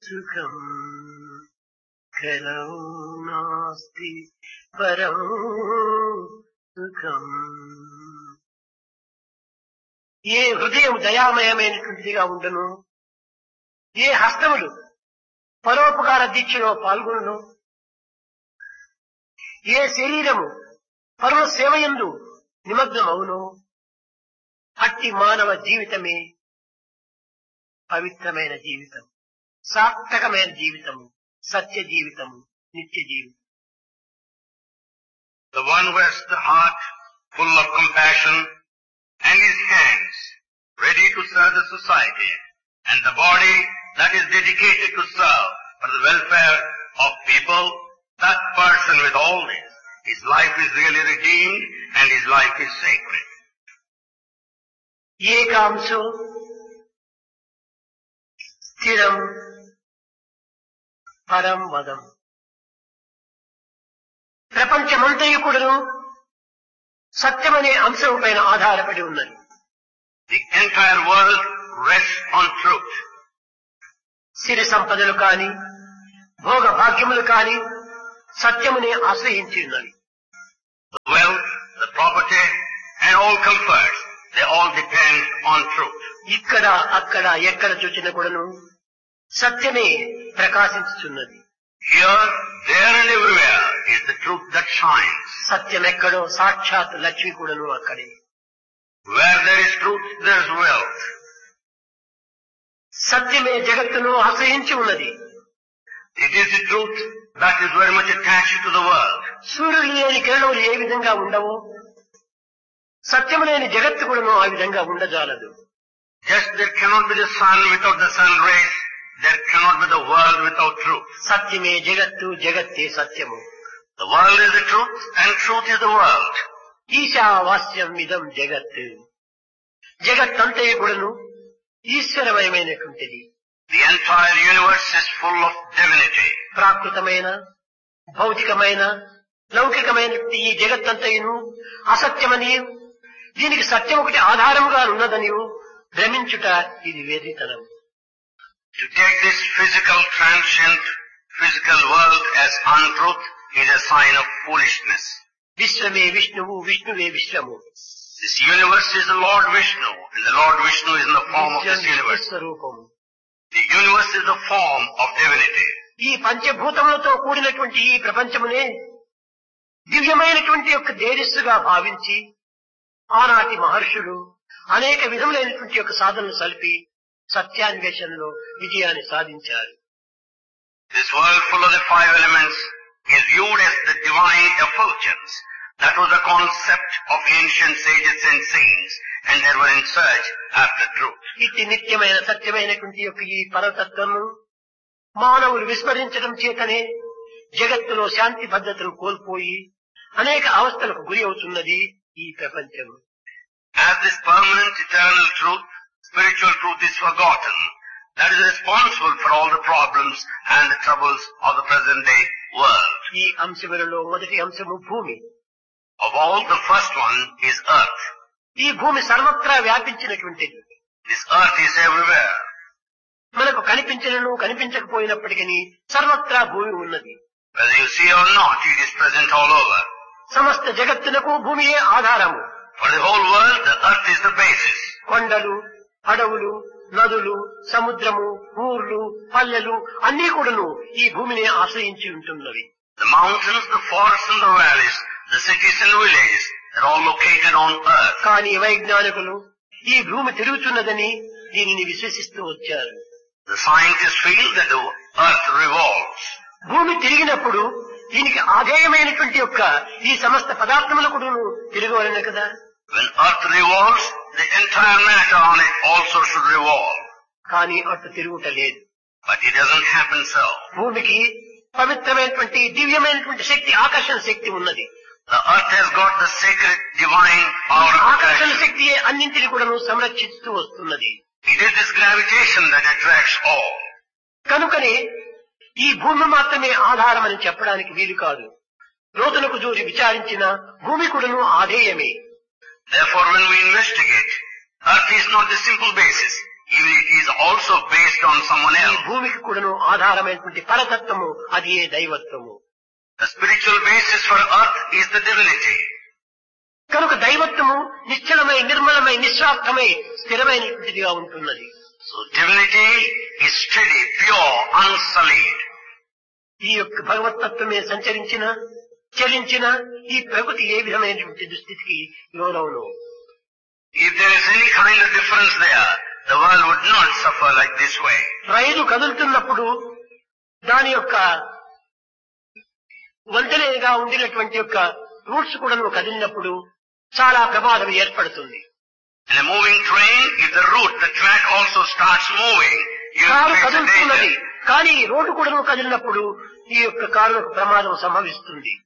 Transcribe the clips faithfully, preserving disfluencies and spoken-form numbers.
సుఖం కలౌ నాస్తి పరం సుఖం. ఏ హృదయం దయామయమైనటువంటిదిగా ఉండను, ఏ హస్తములు పరోపకార దీక్షలో పాల్గొనను, ఏ శరీరము పరమ సేవయందు నిమగ్నమవును, అట్టి మానవ జీవితమే పవిత్రమైన జీవితం, సార్థకమైన జీవితము, సత్య జీవితము, నిత్య జీవితం. The one who has the heart full of compassion and his hands ready to serve the society and the body that is dedicated to serve for the welfare of people, that person with all this, his life is really redeemed and his life is sacred. ఏకాంశో స్థిరం పరం వదం. ప్రపంచమంతయు కూడాను సత్యమనే అంశం పైన ఆధారపడి ఉన్నది. The entire world rests on truth. సిరి సంపదలు కాని భోగ భాగ్యములు కాని సత్యమునే ఆశ్రయించి ఉన్నవి. The wealth, the property and all comforts, they all depend on truth. ఇక్కడ అక్కడ ఎక్కడ చూచినా కూడాను సత్యమే ప్రకాశించుచున్నది. Here, there and everywhere is the truth that shines. సత్యం ఎక్కడో సాక్షాత్ లక్ష్మి కూడాను అక్కడే. Where there is truth, there is wealth. సత్యమే జగత్తును ఆశ్రయించి ఉన్నది. It is the truth that is very much attached to the world. సూర్యుడు లేని కిరణములు ఏ విధంగా ఉండవో సత్యము లేని జగత్తు కూడాను ఆ విధంగా ఉండజాలదు. Just there cannot be the sun without the sun rays, there cannot be the world without truth. సత్యమే జగత్తు, జగత్తే సత్యము. The world is the truth and truth is the world. ఈశావాస్యం ఇదం జగత్. జగత్తంతే కూడాను ఈశ్వరమయమైనటువంటిది. The entire universe is full of divinity. ప్రాకృతమైన భౌతికమైన లౌకికమైన ఈ జగత్తంతయును అసత్యమని, దీనికి సత్యం ఒకటి ఆధారముగా ఉన్నదని భ్రమించుట ఇది వెర్రితనం. To take this physical transient physical world as untruth is a sign of foolishness. విశ్వమే విష్ణువు, విష్ణువే విశ్వము. This universe is the Lord Vishnu, and the Lord Vishnu is in the form of this universe. స్వరూపము. The universe is the form of divinity. ఈ పంచభూతములతో కూడినటువంటి ఈ ప్రపంచమునే దివ్యమైనటువంటి యొక్క తేజస్సుగా భావించి ఆనాటి మహర్షులు అనేక విధములైనటువంటి యొక్క సాధనలు సలిపి సత్యాన్వేషణలో విజయాన్ని సాధించారు. This world full of the five elements is viewed as the divine effulgence. That was the concept of ancient sages and saints, and they were in search after truth. ఇట్టి నిత్యమైన సత్యమైనటువంటి యొక్క ఈ పరతత్వము మానవులు విస్మరించడం చేతనే జగత్తులో శాంతి భద్రతను కోల్పోయి అనేక అవస్థలకు గురి అవుతున్నది ఈ ప్రపంచం. As this permanent eternal truth, spiritual truth is forgotten, that is responsible for all the problems and the troubles of the present day world. ఈ అంశములలో మొదటి అంశము భూమి. Of all, the first one is earth. ఈ భూమి సర్వత్రా వ్యాపించినటువంటిది. This earth is everywhere. మనకు కనిపించను కనిపించకపోయినప్పటికీ సర్వత్రా భూమి ఉన్నది. Whether you see or not, it is present all over. సమస్త జగత్తునకు భూమియే ఆధారము. For the whole world, the earth is the basis. కొండలు, అడవులు, నదులు, సముద్రము, ఊర్లు, పల్లెలు అన్నీ కూడాను ఈ భూమిని ఆశ్రయించి ఉంటున్నవి. The mountains, the forests and the valleys, the cities and villages, they're all located on earth. కానీ వైజ్ఞానికులు ఈ భూమి తిరుగుతున్నదని దీనిని విశ్వసిస్తూ వచ్చారు. The scientists feel that the earth revolves. భూమి తిరిగినప్పుడు దీనికి ఆధేయమైనటువంటి యొక్క ఈ సమస్త పదార్థములు కూడా తిరగవలెను కదా. When earth revolves, the entire matter on it also should revolve. కానీ అటు తిరుగుట లేదు. But it doesn't happen so. భూమికి పవిత్రమైనటువంటి దివ్యమైనటువంటి శక్తి, ఆకర్షణ శక్తి ఉన్నది. The earth has got the sacred divine power of ఆకర్షణ attraction. శక్తియే అన్నింటిని కూడా సంరక్షిస్తూ వస్తున్నది. It is this gravitation that attracts all. కనుకనే ఈ భూమి మాత్రమే ఆధారమని చెప్పడానికి వీలు కాదు. లోతులకు జూరి విచారించిన భూమి కూడాను ఆధేయమే. Therefore, when we investigate, earth is not the simple basis. even it is also based on someone ఈ else. భూమికి కూడాను ఆధారమైనటువంటి పరతత్వము అది ఏ దైవత్వము. The spiritual basis for earth is the divinity. కనుక దైవత్వము నిశ్చలమై నిర్మలమై నిస్వార్థమై స్థిరమైనటువంటిదిగా ఉంటున్నది. So divinity is steady, pure, unsullied. ఈ యొక్క భగవతత్వమే సంచరించిన చలించిన ఈ ప్రకృతి ఏ విధమైనటువంటి దుస్థితికి లోనవును. If there is any kind of difference there, the world would not suffer like this way. రైలు కదులుతున్నప్పుడు దాని యొక్క వంతెనగా ఉండినటువంటి యొక్క రూట్స్ కూడా కదిలినప్పుడు చాలా ప్రమాదం ఏర్పడుతుంది. In a moving train, if the route, the track also starts moving, you car face a కదులుతున్నది danger. కానీ రోడ్డు కూడా కదిలినప్పుడు ఈ యొక్క కారులకు ప్రమాదం సంభవిస్తుంది.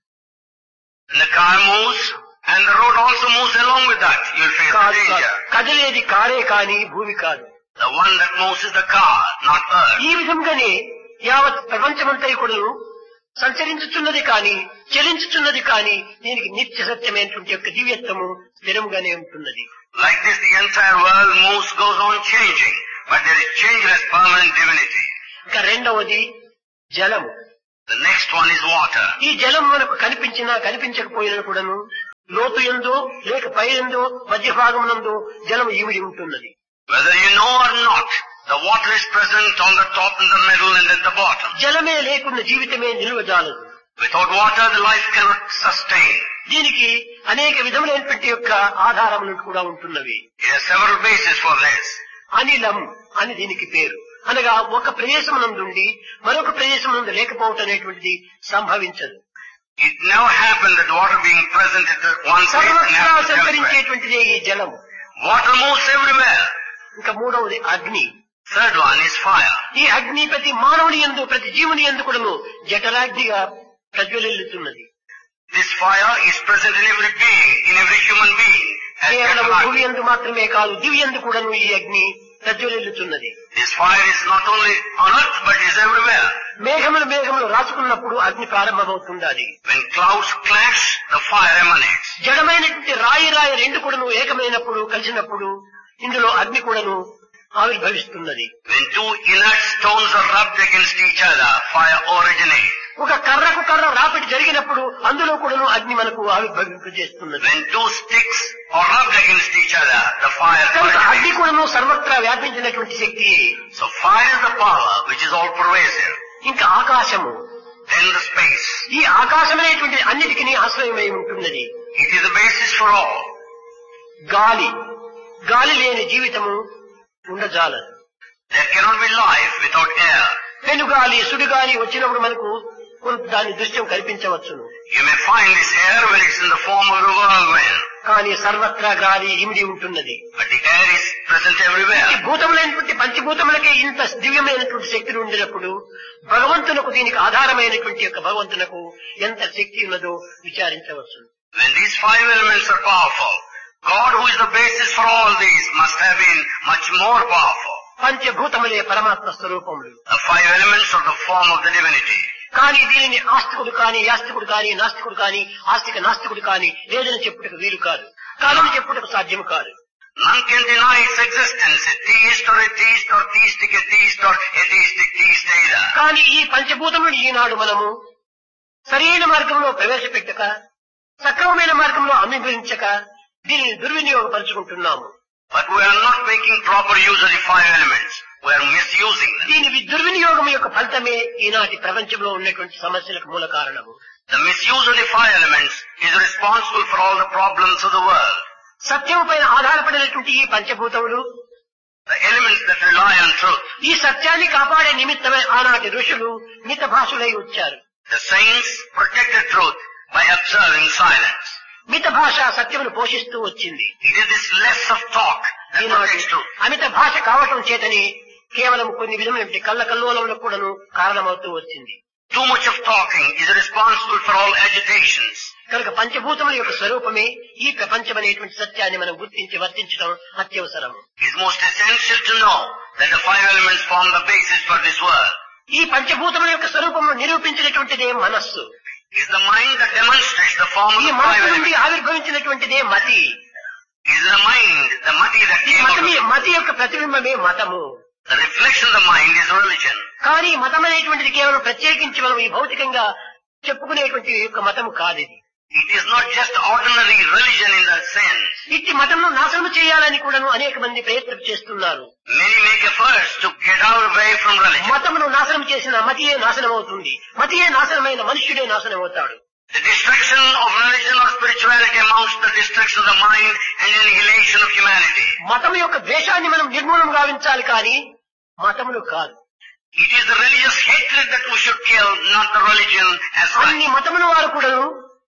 And the car moves, and the road also moves along with that. You'll face a కాదు కాదు. danger. కదిలేది కారే కానీ భూమి కాదు. The one that moves is the car, not earth. ఈ విధంగానే యావత్ ప్రపంచమంతా కూడా సంచరించుచున్నది కానీ చలించుచున్నది కానీ దీనికి నిత్య సత్యమైనటువంటి యొక్క దివ్యత్వము స్థిరముగానే ఉంటున్నది. Like this, the entire world moves, goes on changing, but there is changeless, permanent divinity. ఇంకా రెండవది జలము. The next one is water. ఈ జలం మనకు కనిపించినా కనిపించకపోయినా కూడాను లోతు ఎందో లేక పై ఎందో మధ్య భాగమునందో జలం ఈవిడి ఉంటున్నది. Whether you know or not, the water is present on the top, in the middle, and at the bottom. జలమే లేకున్న జీవితమే నిలువజాలదు. Without water, the life cannot sustain. దీనికి అనేక విధములైనటువంటి యొక్క ఆధారములు కూడా ఉంటున్నవి. There are several bases for this. అనిలం అని దీనికి పేరు. అనగా ఒక ప్రదేశమునందుండి మరొక ప్రదేశమునందు లేకపోవటం అనేటువంటిది సంభవించదు. It never happened that water being present at the one place and సర్వత్రా after elsewhere. సంచరించేటువంటిదే ఈ జలము. Water moves everywhere. ఇంకా మూడవది అగ్ని. Third one is fire. ఈ అగ్ని ప్రతి మానవుని యందు ప్రతి జీవుని యందు కూడాను జఠరాగ్నిగా ప్రజ్వలిల్లుతున్నది. This fire is present in every being, in every human being. as కేవలం Jatavagni. భూమి యందు మాత్రమే కాదు దివి యందు కూడాను ఈ అగ్ని ప్రజ్వలిల్లుతున్నది. This fire is not only on earth, but is everywhere. మేఘములు మేఘములు రాసుకున్నప్పుడు అగ్ని ప్రారంభమవుతున్నది. When clouds clash, the fire emanates. జడమైనటువంటి రాయి రాయి రెండు కూడాను ఏకమైనప్పుడు కలిసినప్పుడు ఇందులో అగ్ని కూడాను ఆవిర్భవిస్తున్నది. When two inert stones are rubbed against each other, fire originates. ఒక కర్రకు కర్ర రాపిడి జరిగినప్పుడు అందులో కూడాను అగ్ని మనకు ఆవిర్భవింపజేస్తున్నది. When two sticks are rubbed against each other, the fire కనుక అగ్ని originates. కూడాను సర్వత్రా వ్యాపించినటువంటి శక్తి. So fire is the power which is all pervasive. ఇంకా ఆకాశము. Then the space. ఈ ఆకాశమైనటువంటి అన్నిటికీ ఆశ్రయమై ఉంటున్నది. It is the basis for all. గాలి. గాలి లేని జీవితము ఉండజాలదు. There cannot be life without air. పెనుగాలి సుడిగాలి వచ్చినప్పుడు మనకు కొంత దాని దృశ్యం కల్పించవచ్చును. You may find this air when it's in the form of a whirlwind, కానీ సర్వత్రా గాలి ఇమిడి ఉంటున్నది. but the air is present everywhere. ఈ భూతములైనటువంటి పంచభూతములకే ఇంత దివ్యమైనటువంటి శక్తులు ఉండినప్పుడు భగవంతునకు దీనికి ఆధారమైనటువంటి యొక్క భగవంతునకు ఎంత శక్తి ఉన్నదో విచారించవచ్చు. When these five elements are powerful, God, who is the basis for all these, must have been much more powerful. పంచభూతములే పరమాత్మ స్వరూపములు. The five elements are the form of the divinity. కానీ దీనిని ఆస్తికుడు కాని యాస్తికుడు కాని నాస్తికుడు కాని ఆస్తిక నాస్తికుడు కాని లేదని చెప్పుటకు వీలు కాదు. కాదని చెప్పుటకు సాధ్యము కాదు. None can deny its existence. A theist or atheist or theistic atheist or atheistic theist either. కానీ ఈ పంచభూతములను ఈనాడు మనము సరైన మార్గంలో ప్రవేశపెట్టక సక్రమమైన మార్గంలో అనుభవించక దీనిని దుర్వినియోగపరుచుకుంటున్నాము. But we are not making proper use of the five elements. We are misusing them. దీని దుర్వినియోగం యొక్క ఫలితమే ఈనాటి ప్రపంచంలో ఉన్నటువంటి సమస్యలకు మూల కారణము. The misuse of the five elements is responsible for all the problems of the world. సత్యం పైన ఆధారపడినటువంటి ఈ పంచభూతములు The elements that rely on truth. ఈ సత్యాన్ని కాపాడే నిమిత్తమే ఆనాటి ఋషులు మిత భాషలై వచ్చారు. The saints protected truth by observing silence. మిత భాష సత్యమును పోషిస్తూ వచ్చింది. It is this less of talk that Eenadu protects truth. అమిత భాష కావటం చేతని కేవలం కొన్ని విధములంటే కళ్ళ కల్లోలములకు కూడాను కారణమవుతూ వచ్చింది. Too much of talking is responsible for all agitations. కనుక పంచభూతముల యొక్క స్వరూపమే ఈ ప్రపంచం అనేటువంటి సత్యాన్ని మనం గుర్తించి వర్తించడం అత్యవసరము. It is most essential to know that the five elements form the basis for this world. ఈ పంచభూతముల యొక్క స్వరూపము నిరూపించినటువంటిదే మనస్సు. It is the mind that demonstrates the form of ఈ the five మనస్సు నుండి elements. ఆవిర్భవించినటువంటిదే మతి. It is the mind, the mati that ఈ came out మతమి of it. మతి యొక్క ప్రతిబింబమే మతము. The reflection of the mind is religion. కానీ మతం అనేటువంటిది కేవలం ప్రత్యేకించి మనం ఈ భౌతికంగా చెప్పుకునేటువంటి యొక్క మతము కాదు ఇది. It is not just ordinary religion in that sense. ఇట్టి మతంను నాశనం చేయాలని కూడాను అనేక మంది ప్రయత్నం చేస్తున్నారు. Many make efforts to get out away from religion. మతమును నాశనం చేసిన మతియే నాశనం అవుతుంది. మతియే నాశనమైన మనుష్యుడే నాశనం అవుతాడు. The destruction of religion or spirituality amounts to the destruction of the mind and annihilation of humanity. మతం యొక్క ద్వేషాన్ని మనం నిర్మూలన గావించాలి కానీ మతములు కాదు. It is the religious hatred that we should kill, not the religion as అన్ని such. మతముల వారు కూడాను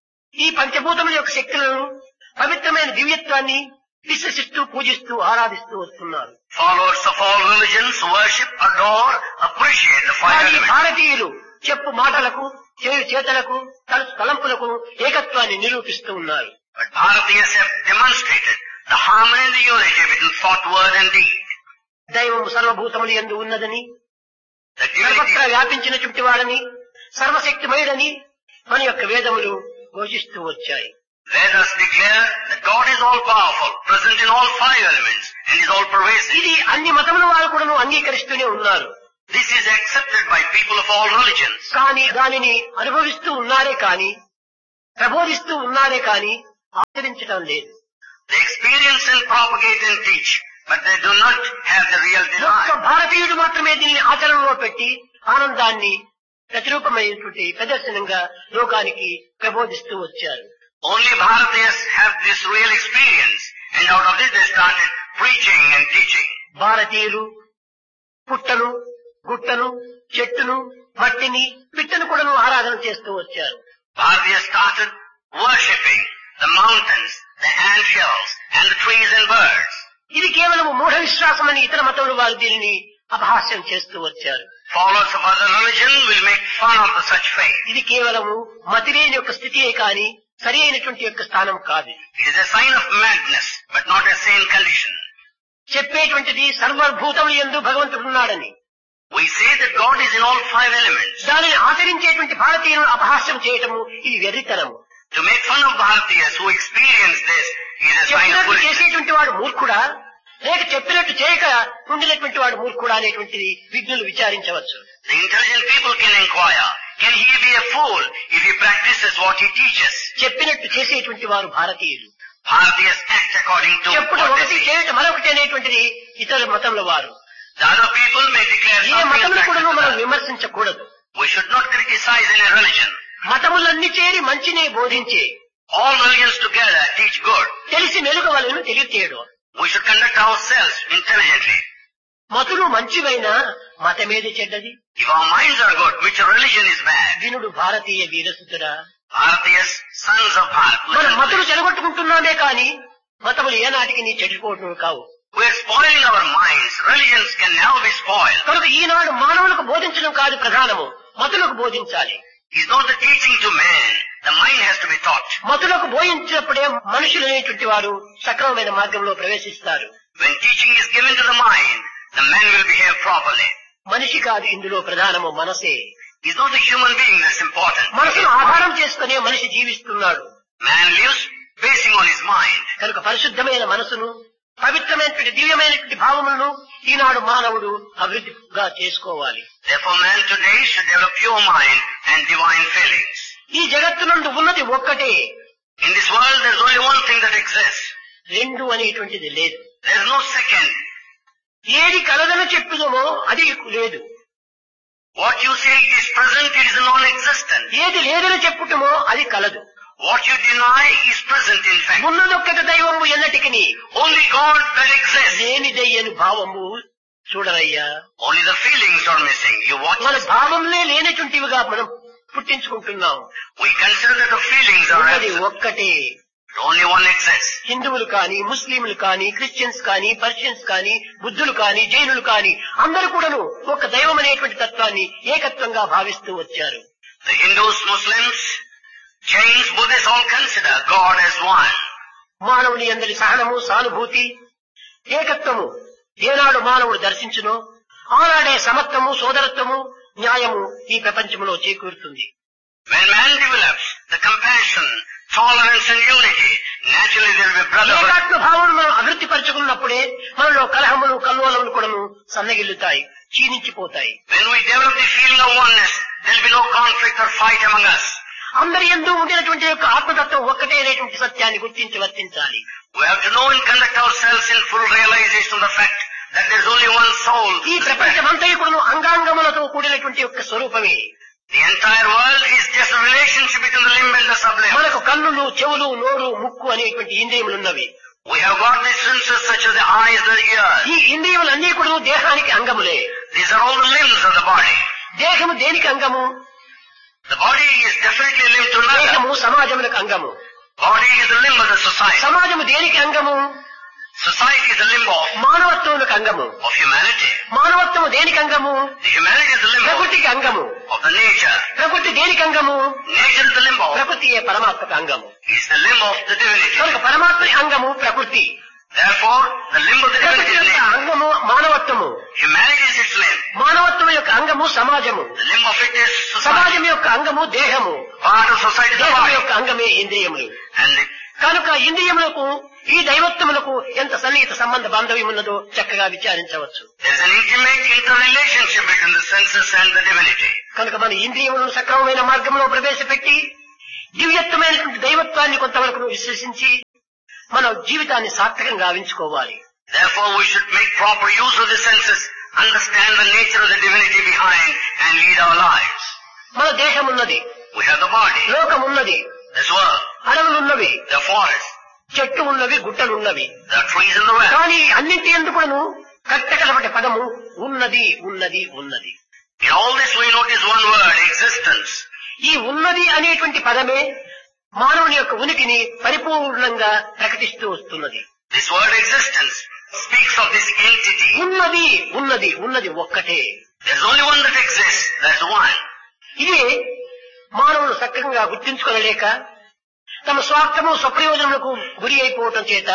ఈ పంచభూతముల యొక్క శక్తులను పవిత్రమైన దివ్యత్వాన్ని విశ్వసిస్తూ పూజిస్తూ ఆరాధిస్తూ వస్తున్నారు. Followers of all religions worship, adore, appreciate the five కానీ elements. భారతీయులు చెప్పు మాటలకు చేయు చేతలకు తలపు తలంపులకు ఏకత్వాన్ని నిరూపిస్తూ ఉన్నారు. But Bharatiyas have demonstrated the harmony and the unity between thought, word and deed. దైవం సర్వభూతములు యందు ఉన్నదని, The divinity, సర్వత్రా వ్యాపించినటువంటి వాడని, సర్వశక్తిమయుడని మన యొక్క వేదములు ఘోషిస్తూ వచ్చాయి. Vedas declare that God is all powerful, present in all five elements, and is all pervasive. ఇది అన్ని మతముల వారు కూడాను అంగీకరిస్తూనే ఉన్నారు. This is accepted by people of all religions. కానీ దానిని అనుభవిస్తూ ఉన్నారే కాని, ప్రబోధిస్తూ ఉన్నారే కాని ఆచరించడం లేదు. They experience and propagate and teach, but they do not have the real ఒక్క desire. భారతీయుడు మాత్రమే దీనిని ఆచరణలో పెట్టి ఆనందాన్ని ప్రతిరూపమైనటువంటి ప్రదర్శనంగా లోకానికి ప్రబోధిస్తూ వచ్చారు. Only Bharatiyas have this real experience, and out of this they started preaching and teaching. భారతీయులు పుట్టను, గుట్టను, చెట్టును, మట్టిని, పిట్టను కూడాను ఆరాధన చేస్తూ వచ్చారు. Bharatiyas started worshipping the mountains, the ant shells, and the trees and birds. ఇది కేవలం మూఢ విశ్వాసమని ఇతర మతములు వారు దీనిని అపహాస్యం చేస్తూ వచ్చారు. Followers of other religion will make fun of the such faith. ఇది కేవలము మతిలేని యొక్క స్థితియే కాని సరి అయినటువంటి యొక్క స్థానం కాదు. It is a sign of madness, but not a sane condition. చెప్పేటువంటిది సర్వభూతములు యందు భగవంతుడున్నాడని, We say that God is in all five elements. దానిని ఆచరించేటువంటి భారతీయులను అపహాస్యం చేయటము ఇది వెర్రితనము. To make fun of Bharatiyas who experience this is a sign of చెప్పినట్టు foolishness. చేసేటువంటి వాడు మూర్ఖుడా, లేక చెప్పినట్టు చేయక ఉండినటువంటి వాడు మూర్ఖుడా అనేటువంటిది విజ్ఞులు విచారించవచ్చు. The intelligent people can inquire, can he be a fool if he practices what he teaches? చెప్పినట్టు చేసేటువంటి వారు భారతీయులు. Bharatiyas act according to చెప్పుడు what they ఒకటి say. చేయటం మరొకటి అనేటువంటిది ఇతర మతంలో వారు. The other people may declare A something మతమును కూడా మనం practical. విమర్శించకూడదు. We should not criticize any religion. మతములన్నీ చేరి మంచినే బోధించే, All religions together teach good. తెలిసి మెలుగవలను తెలియచేయడం. We should conduct ourselves intelligently. మతులు మంచివైనా మతమేది చెడ్డది. If our minds are good, which religion is bad? వినుడు భారతీయ వీరసుతుడా, Bharatiyas, sons of Bharat. మన listen to మతులు this. చెడగొట్టుకుంటున్నామే కాని మతములు ఏనాటికి నీ చెడిపోవటం కావు. We are spoiling our minds. Religions can never be spoiled. కనుక ఈనాడు మానవులకు బోధించడం కాదు ప్రధానము, మతులకు బోధించాలి. It's not the teaching to man. The mind has to be taught. మతులకు బోధించినప్పుడే మనుషులు అనేటువంటి వారు సక్రమమైన మార్గంలో ప్రవేశిస్తారు. When teaching is given to the mind, the man will behave properly. మనిషి కాదు ఇందులో ప్రధానము మనసే. It's not the human being that's important. మనసును ఆధారం చేసుకునే మనిషి జీవిస్తున్నాడు. Man lives basing on his mind. కనుక పరిశుద్ధమైన మనసును, పవిత్రమైనటువంటి దివ్యమైనటువంటి భావములను ఈనాడు మానవుడు అభివృద్ధిగా చేసుకోవాలి. Therefore man today should develop pure mind and divine feelings. ఈ జగత్తునందు ఉన్నది ఒక్కటే, In this world there's only one thing that exists. రెండు అనేటువంటిది లేదు. There's no second. ఏది కలదని చెప్పుదమో అది లేదు, What you say is present, it is non-existent. ఏది లేదని చెప్పుటమో అది కలదు. What you deny is present in fact. ఉన్నదొక్కటి దైవము ఎన్నటికి Only God that exists. లేనిదయ్యని భావము చూడరయ్యా. Only the feelings are missing. You watch మన this. భావంలే లేనటువంటివిగా మనం పుట్టించుకుంటున్నాం. We consider that the feelings are ఉన్నది absent. ఒక్కటే. Only one exists. హిందువులు కాని, ముస్లింలు కాని, క్రిస్టియన్స్ కాని, పర్షియన్స్ కాని, బుద్ధులు కాని, జైనులు కాని అందరూ కూడాను ఒక దైవం అనేటువంటి తత్వాన్ని ఏకత్వంగా భావిస్తూ వచ్చారు. The Hindus, Muslims, Jains, Buddhists all consider God as one. మానవుని అందరి సహనము, సానుభూతి, ఏకత్వము ఏనాడు మానవుడు దర్శించునో ఆనాడే సమత్వము, సోదరత్వము, న్యాయము ఈ ప్రపంచంలో చేకూరుతుంది. When man develops the compassion, tolerance and unity, naturally there will be brotherhood. ఏకాత్మ భావం మనం అభివృద్ధి పరచుకున్నప్పుడే మనలో కలహములు కల్లోలములు కూడాను సన్నగిల్లుతాయి, క్షీణించిపోతాయి. When we develop the feeling of oneness, there will be no conflict or fight among us. అందరి యందు ఉండినటువంటి యొక్క ఆత్మతత్వం ఒక్కటే అనేటువంటి సత్యాన్ని గుర్తించి వర్తించాలి. We have to know and conduct ourselves in full realization of the fact that there is only one soul. ఈ ప్రపంచమంతయు కూడాను అంగాంగములతో కూడినటువంటి యొక్క స్వరూపమే. The entire world is just a relationship between the limb and the sublimb. మనకు కన్నులు, చెవులు, నోరు, ముక్కు అనేటువంటి ఇంద్రియములున్నవి. We have got the senses such as the eyes, the ears. ఈ ఇంద్రియములన్నీ కూడా దేహానికి అంగములే. These are all the limbs of the body. దేహము దేనికి అంగము? The body is definitely a limb to another. దేహము సమాజములకు అంగము. Body is a limb of the society. సమాజము దేనికి అంగము? Society is a limb of, మానవత్వములకు అంగము. of humanity. మానవత్వము దేనికి అంగము? The humanity is the limb of, ప్రకృతికి అంగము. of the nature. ప్రకృతి దేనికి అంగము? Nature is the limb of, ప్రకృతియే పరమాత్మకు అంగము. is the limb of the divinity. కనుక పరమాత్మ అంగము ప్రకృతి. Therefore, the limb of the ప్రకృతి divinity is యొక్క nature. అంగము మానవత్వము. Humanity is its limb. మానవత్వం యొక్క అంగము సమాజము. The limb of it is society. సమాజం యొక్క అంగము దేహము. Part of society is the దేహం body. యొక్క అంగమే ఇంద్రియములు. And the, కనుక ఇంద్రియములకు ఈ దైవత్వములకు ఎంత సన్నిహిత సంబంధ బాంధవ్యం ఉన్నదో చక్కగా విచారించవచ్చు. there is an intimate interrelationship between the senses and the divinity. కనుక మన ఇంద్రియములను సక్రమమైన మార్గంలో ప్రవేశపెట్టి దివ్యత్వమైనటువంటి దైవత్వాన్ని కొంతవరకు విశ్వసించి మన జీవితాన్ని సార్థకంగా గావించుకోవాలి. Therefore, we should make proper use of the senses, understand the nature of the divinity behind, and lead our lives. మన దేహం ఉన్నది, We have the body, లోకం ఉన్నది, this world, అడవులున్నవి, the forest, చెట్టు ఉన్నవి, గుట్టలున్నవి. the trees in the well. కానీ అన్నింటి ఎందుకును కట్టకలపటి పదము ఉన్నది ఉన్నది ఉన్నది. In all this we notice one word, existence. ఈ ఉన్నది అనేటువంటి పదమే మానవుని యొక్క ఉనికిని పరిపూర్ణంగా ప్రకటిస్తూ వస్తున్నది. This word existence speaks of this entity. ఉన్నది ఉన్నది ఉన్నది ఒక్కటే. There is only one that exists, that is one. ఇది మానవులు సక్రమంగా గుర్తించుకోలేక తమ స్వార్థము స్వప్రయోజనములకు గురి అయిపోవటం చేత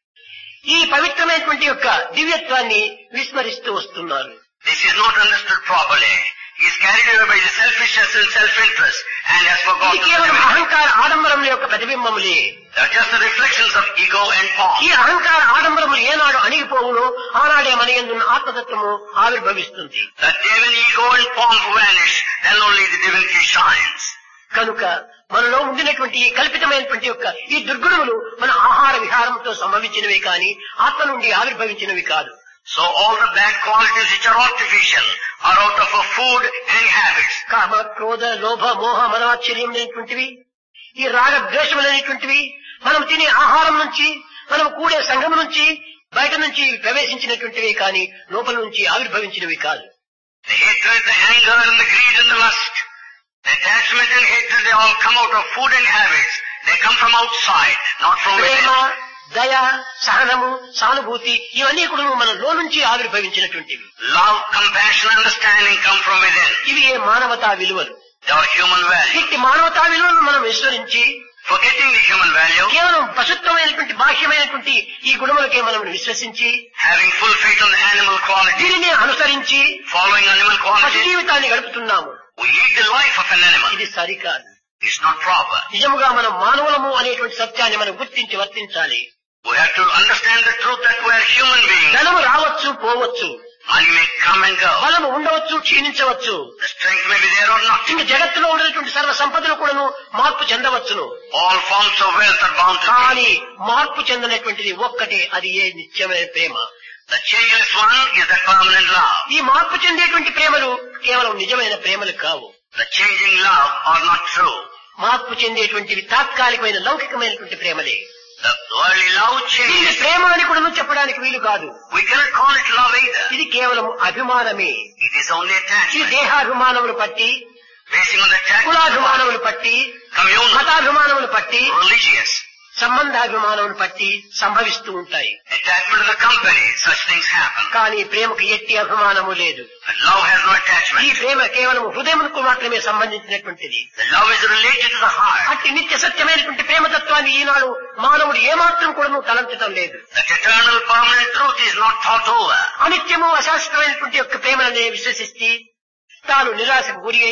ఈ పవిత్రమైనటువంటి యొక్క దివ్యత్వాన్ని విస్మరిస్తూ వస్తున్నారు. This is not understood properly. He is carried away by the selfishness and self-interest and has ఇది forgotten the కేవలం divinity. అహంకార ఆడంబరముల యొక్క ప్రతిబింబములే. They are just the reflections of ego and pomp. ఈ అహంకార ఆడంబరములు ఏనాడు అణిగిపోవునో ఆనాడే మన యందున్న ఆత్మతత్వము ఆవిర్భవిస్తుంది. That day when ego and pomp vanish, then only the divinity shines. కనుక మనలో ఉండినటువంటి ఈ కల్పితమైనటువంటి యొక్క ఈ దుర్గుణములు మన ఆహార విహారంతో సంభవించినవి కాని ఆత్మ నుండి ఆవిర్భవించినవి కాదు. So all the bad qualities which are artificial are out of a food and habits. కామ, క్రోధ, లోభ, మోహ, మదమాశ్చర్యం అనేటువంటివి, ఈ రాగ ద్వేషములనేటువంటివి మనం తినే ఆహారం నుంచి, మనం కూడే సంఘం నుంచి, బయట నుంచి ప్రవేశించినటువంటివి కాని లోపల నుంచి ఆవిర్భవించినవి కాదు. The hatred, the anger and the greed and the lust, the attachment and hatred, they all come out of food and habits. They come from outside, not from Prema, within. దయ, సహనము, సానుభూతి ఇవన్నీ కూడా మన లో నుంచి ఆవిర్భవించినటువంటివి. Love, compassion, understanding come from within. ఇవి ఏ మానవతా విలువలు. They are human values. ఇట్టి మానవతా విలువలను మనం విస్మరించి Forgetting the human value, కేవలం పశుత్వమైనటువంటి బాహ్యమైనటువంటి ఈ గుణములకే మనం విశ్వసించి having full faith on the animal quality, దీనిని అనుసరించి following animal పశు quality, జీవితాన్ని గడుపుతున్నాము. we lead the life of an animal. ఇది సరికాదు. It's not proper. నిజముగా మనం మానవులము అనేటువంటి సత్యాన్ని మనం గుర్తించి వర్తించాలి. We have to understand the truth that we are human beings. ధనము రావచ్చు, పోవచ్చు, Money may come and go. బలము ఉండవచ్చు, క్షీణించవచ్చు. The strength may be there or not. ఇంక జగత్తులో ఉన్నటువంటి సర్వ సంపదలు కూడాను మార్పు చెందవచ్చును. All forms of wealth are bound to కానీ change. మార్పు చెందినటువంటిది ఒక్కటే, అది ఏ నిత్యమైన ప్రేమ. The changeless one is the permanent love. ఈ మార్పు చెందేటువంటి ప్రేమలు కేవలం నిజమైన ప్రేమలు కావు. The changing love are not true. మార్పు చెందేటువంటివి తాత్కాలికమైన లౌకికమైనటువంటి ప్రేమలే. The worldly love దీన్ని changes. ప్రేమ అని కూడా చెప్పడానికి వీలు కాదు. We cannot call it love either. ఇది కేవలం అభిమానమే. It is only ఇది attachment. దేహాభిమానములు పట్టి, Basing on the attachment, కులాభిమానములు పట్టి, communal, మతాభిమానములు పట్టి, religious, సంబంధాభిమానములు పట్టి సంభవిస్తూ ఉంటాయి. attachment to the company, such things happen. కానీ ప్రేమకు ఎట్టి అభిమానము లేదు. But love has no ఈ attachment. ప్రేమ కేవలం హృదయములకు మాత్రమే సంబంధించినటువంటిది. The love is related to the heart. అట్టి నిత్య సత్యమైనటువంటి ప్రేమతత్వాన్ని ఈనాడు మానవుడు ఏమాత్రం కూడా తలంచడం లేదు. That eternal permanent truth is not thought over. అనిత్యము అశాశ్వతమైనటువంటి యొక్క ప్రేమనే విశ్వసిస్తే తాను నిరాశకు గురి అయి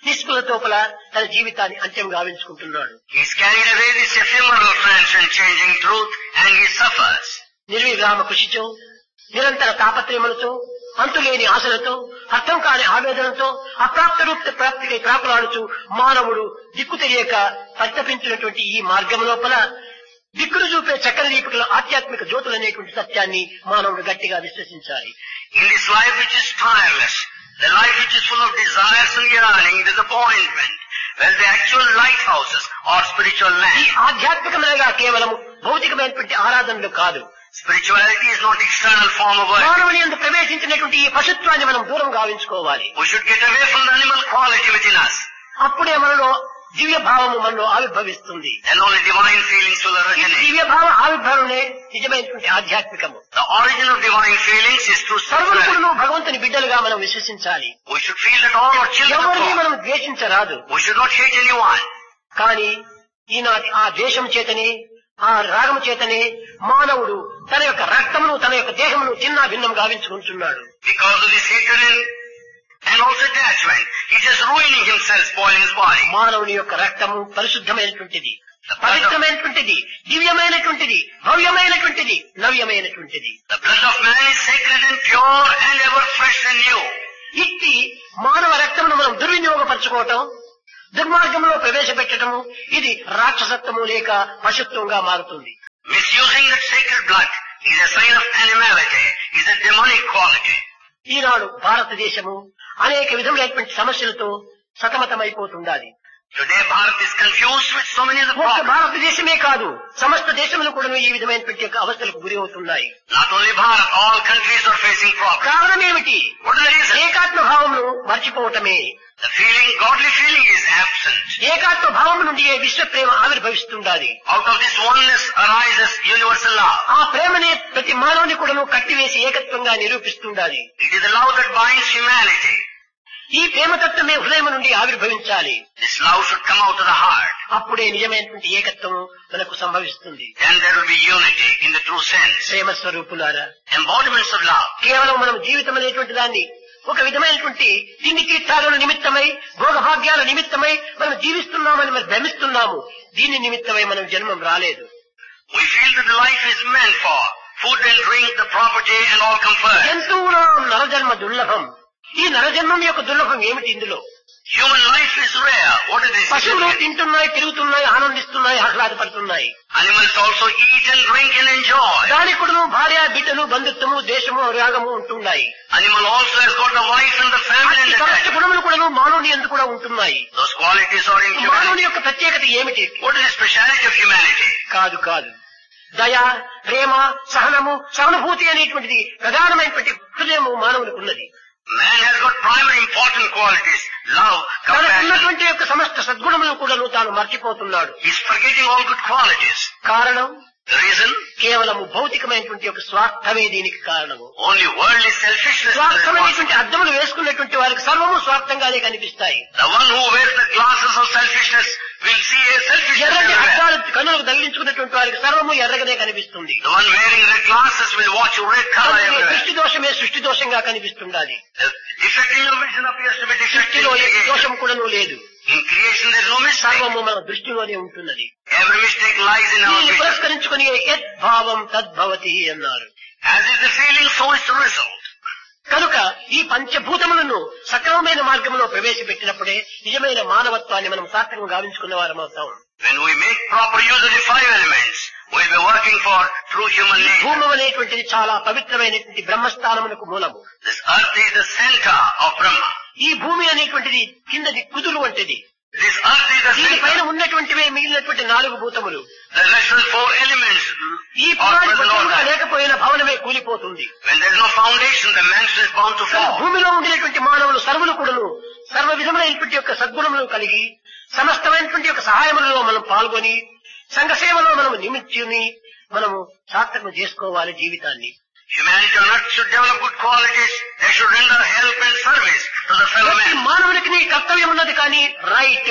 నిస్పృహతోపల తన జీవితాన్ని అంత్యం గావించుకుంటున్నాడు. He's carried away this ephemeral friends and changing truth, and he suffers. నిర్విరామ కృషితో, నిరంతర తాపత్రయములతో, అంతులేని ఆశలతో, అర్థం కాని ఆవేదనతో, అప్రాప్త రూప ప్రాప్తికై ప్రాకులాడుచు మానవుడు దిక్కు తెలియక పరితపించినటువంటి ఈ మార్గం లోపల దిక్కులు చూపే చక్కెర దీపికల ఆధ్యాత్మిక జ్యోతులు అనేటువంటి సత్యాన్ని మానవుడు గట్టిగా విశ్వసించాలి. In this life which is tireless, the life which is full of desires and yearning, disappointment, well, the actual lighthouses or spiritual ఈ land. ఆధ్యాత్మికమైనగా కేవలం భౌతికమైనటువంటి ఆరాధనలు కాదు. Spirituality is not external form of worship. మానవుని యందు ప్రవేశించినటువంటి ఈ పశుత్వాన్ని మనం దూరం గావించుకోవాలి. We should get away from the animal quality within us. అప్పుడే మనలో దివ్య భావము మనలో ఆవిర్భవిస్తుంది. Then only divine feelings will ఈ originate. దివ్య భావ ఆవిర్భావమే నిజమైనటువంటి ఆధ్యాత్మికము. The origin of divine feelings is through సర్వులు spirituality. కూడా భగవంతుని బిడ్డలుగా మనం విశ్వసించాలి. We should feel that all are children of ఎవరిని God. మనం ద్వేషించరాదు. We should not hate anyone. కానీ ఈనాటి ఆ ద్వేషం చేతనే, ఆ రాగము చేతనే మానవుడు తన యొక్క రక్తమును, తన యొక్క దేహమును చిన్న భిన్నం గావించుకుంటున్నాడు. Because of this hatred and, and also attachment, he is ruining himself, spoiling his body. మానవుని యొక్క రక్తము పరిశుద్ధమైనటువంటిది, పవిత్రమైనటువంటిది, దివ్యమైనటువంటిది, భవ్యమైనటువంటిది, నవ్యమైనటువంటిది. The blood of man is sacred and pure and ever fresh and new. ఇట్టి మానవ రక్తమును మనం దుర్వినియోగపరచుకోవటం, దుర్మార్గంలో ప్రవేశపెట్టడము, ఇది రాక్షసత్వము లేక పశుత్వంగా మారుతుంది. Misusing that sacred blood is a sign of animality, is a demonic quality. ఈనాడు భారతదేశము అనేక విధములైనటువంటి సమస్యలతో సతమతమైపోతుండాలి. Today Bharat is confused with so many of the ఒక్క problems. భారతదేశమే కాదు, సమస్త దేశములు కూడా ఈ విధమైనటువంటి యొక్క అవస్థలకు గురి అవుతున్నాయి. Not only Bharat, all countries are facing problems. కారణం ఏమిటి? What is the reason? ఏకాత్మ భావమును మర్చిపోవటమే. The feeling, godly feeling is absent. ఏకాత్మ భావము నుండి ఏ విశ్వ ప్రేమ ఆవిర్భవిస్తుండాలి. Out of this oneness arises universal love. ఆ ప్రేమనే ప్రతి మానవుని కూడాను కట్టివేసి ఏకత్వంగా నిరూపిస్తుండాలి. It is the love that binds humanity. ఈ ప్రేమతత్వమే హృదయం నుండి ఆవిర్భవించాలి. This love should come out of the heart. అప్పుడే నిజమైనటువంటి ఏకత్వం మనకు సంభవిస్తుంది. Then there will be unity in the true sense. ప్రేమ స్వరూపులారా, Embodiments of love. కేవలం మనం జీవితం అనేటువంటి దాన్ని ఒక విధమైనటువంటి తిండి తీర్థాల నిమిత్తమై, భోగభాగ్యాల నిమిత్తమై మనం జీవిస్తున్నామని మనం భ్రమిస్తున్నాము. దీని నిమిత్తమై మనం జన్మం రాలేదు. We feel that the life is meant for food and drink, the property and all comfort. జంతువులో నరజన్మ దుర్లభం. ఈ నరజన్మం యొక్క దుర్లభం ఏమిటి? ఇందులో Human life is rare. What is this? పశువులు తింటున్నాయి, తిరుగుతున్నాయి, ఆనందిస్తున్నాయి, ఆహ్లాదపడుతున్నాయి. Animals also eat and drink and enjoy. దానికి కూడా భార్య, బిడ్డలు, బంధుత్వము, దేశము, రాగము ఉంటున్నాయి. Animal also has got the wife and the family and ఈ the సమస్త attachment. గుణములు కూడా మానవుని యందు కూడా ఉంటున్నాయి. Those qualities are in humanity. మానవుని యొక్క ప్రత్యేకత ఏమిటి? What is the speciality of humanity? కాదు కాదు దయ, ప్రేమ, సహనము, సహానుభూతి అనేటువంటిది ప్రధానమైనటువంటి హృదయము మానవునికి ఉన్నది. Man has got primary important qualities. Love, తనకు compassion. ఉన్నటువంటి యొక్క సమస్త సద్గుణములను కూడా తాను మర్చిపోతున్నాడు. He's forgetting all good qualities. కారణం The reason? కేవలము భౌతికమైనటువంటి యొక్క స్వార్థమే దీనికి కారణము. Only worldly selfishness is responsible. స్వార్థమైనటువంటి అద్దములు వేసుకున్నటువంటి వారికి సర్వము స్వార్థంగానే కనిపిస్తాయి. The one who wears the glasses of selfishness will see a selfishness ఎర్రటి everywhere. అద్దాలు కన్నులకు తగిలించుకున్నటువంటి వారికి సర్వము ఎర్రగానే కనిపిస్తుంది. The one wearing red glasses will watch red color అందుకే everywhere. దృష్టి దోషమే సృష్టి దోషంగా కనిపిస్తుండాలి. The defect in your vision appears to be defect in సృష్టిలో ఏ creation. దోషం కూడాను లేదు. In creation there is no mistake. సర్వము మన దృష్టిలోనే ఉంటున్నది. Every mistake lies in our దీన్ని vision. పురస్కరించుకుని యద్భావం తద్భవతి అన్నారు. As is the feeling, so is the result. కనుక ఈ పంచభూతములను సక్రమమైన మార్గంలో ప్రవేశపెట్టినప్పుడే నిజమైన మానవత్వాన్ని మనం సార్థకం గావించుకున్న వారం అవుతాం. When we make proper use of the five elements, we'll be working for true human nature. భూమి అనేటువంటిది చాలా పవిత్రమైనటువంటి బ్రహ్మస్థానమునకు మూలము. This earth is the center of Brahma. ఈ భూమి అనేటువంటిది కిందది కుదురు వంటిది. This earth is the దీని పైన center. ఉన్నటువంటివే మిగిలినటువంటి నాలుగు భూతములు. The rest four elements ఈ are పునాది present బలంగా order. లేకపోయిన భవనమే కూలిపోతుంది. When there is no foundation, the mansion is bound to కనుక fall. భూమిలో ఉండినటువంటి మానవులు సర్వులు కూడాను సర్వ విధములైనటువంటి యొక్క సద్గుణములను కలిగి సమస్తమైనటువంటి యొక్క సహాయములలో మనం పాల్గొని సంఘ సేవలో మనం నిమిత్తుని మనము సార్థకం చేసుకోవాలి జీవితాన్ని. Humanity on earth should develop good qualities. They should render help and service to the fellow ప్రతి man. మానవునికి నీ కర్తవ్యం ఉన్నది, కానీ రైట్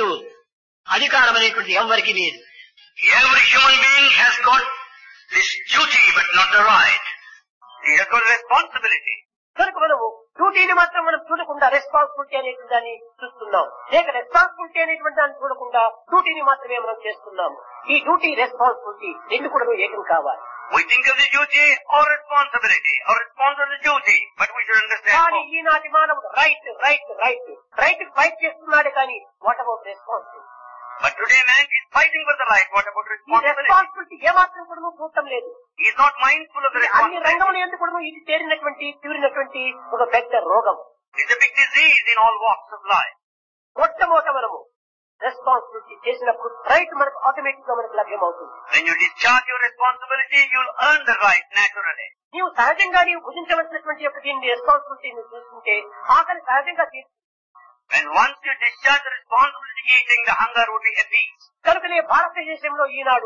అధికారం అనేటువంటిది ఎవరికి లేదు. Every human being has got this duty but not the right. He has got responsibility. కనుక మనము డ్యూటీని మాత్రం మనం చూడకుండా రెస్పాన్సిబిలిటీ అనేటువంటి దాన్ని చూస్తున్నాం. లేక రెస్పాన్సిబిలిటీ అనేటువంటి దాన్ని చూడకుండా డ్యూటీని మాత్రమే మనం చేస్తున్నాము. ఈ డ్యూటీ రెస్పాన్సిబిలిటీ రెండు కూడా ఏకం కావాలి. We think of the duty or responsibility, or respond to the duty, but we should understand. కానీ ఈనాటి మానవుడు right right right right fight చేస్తున్నాడు కానీ what about responsibility? But today man is fighting for the right. What about ఈ responsibility? Responsibility ఏమాత్రం కూడా చూడటం లేదు. He is not mindful of the అన్ని responsibility. రంగములు ఎందుకు కూడా ఇది చేరినటువంటి తీరినటువంటి ఒక పెద్ద రోగం. It's a big disease in all walks of life. మొట్టమొదట మనము రెస్పాన్సిబిలిటీ చేసినప్పుడు రైట్ మనకు ఆటోమేటిక్ గా మనకు లభ్యమవుతుంది. When you discharge your responsibility, you'll earn the right naturally. నీవు సహజంగా నీవు భుజించవలసినటువంటి యొక్క దీన్ని రెస్పాన్సిబిలిటీని చూసుకుంటే ఆకలి సహజంగా తీరు. When once you discharge the responsibility eating, the hunger would be appeased. కనుకనే భారతదేశంలో ఈనాడు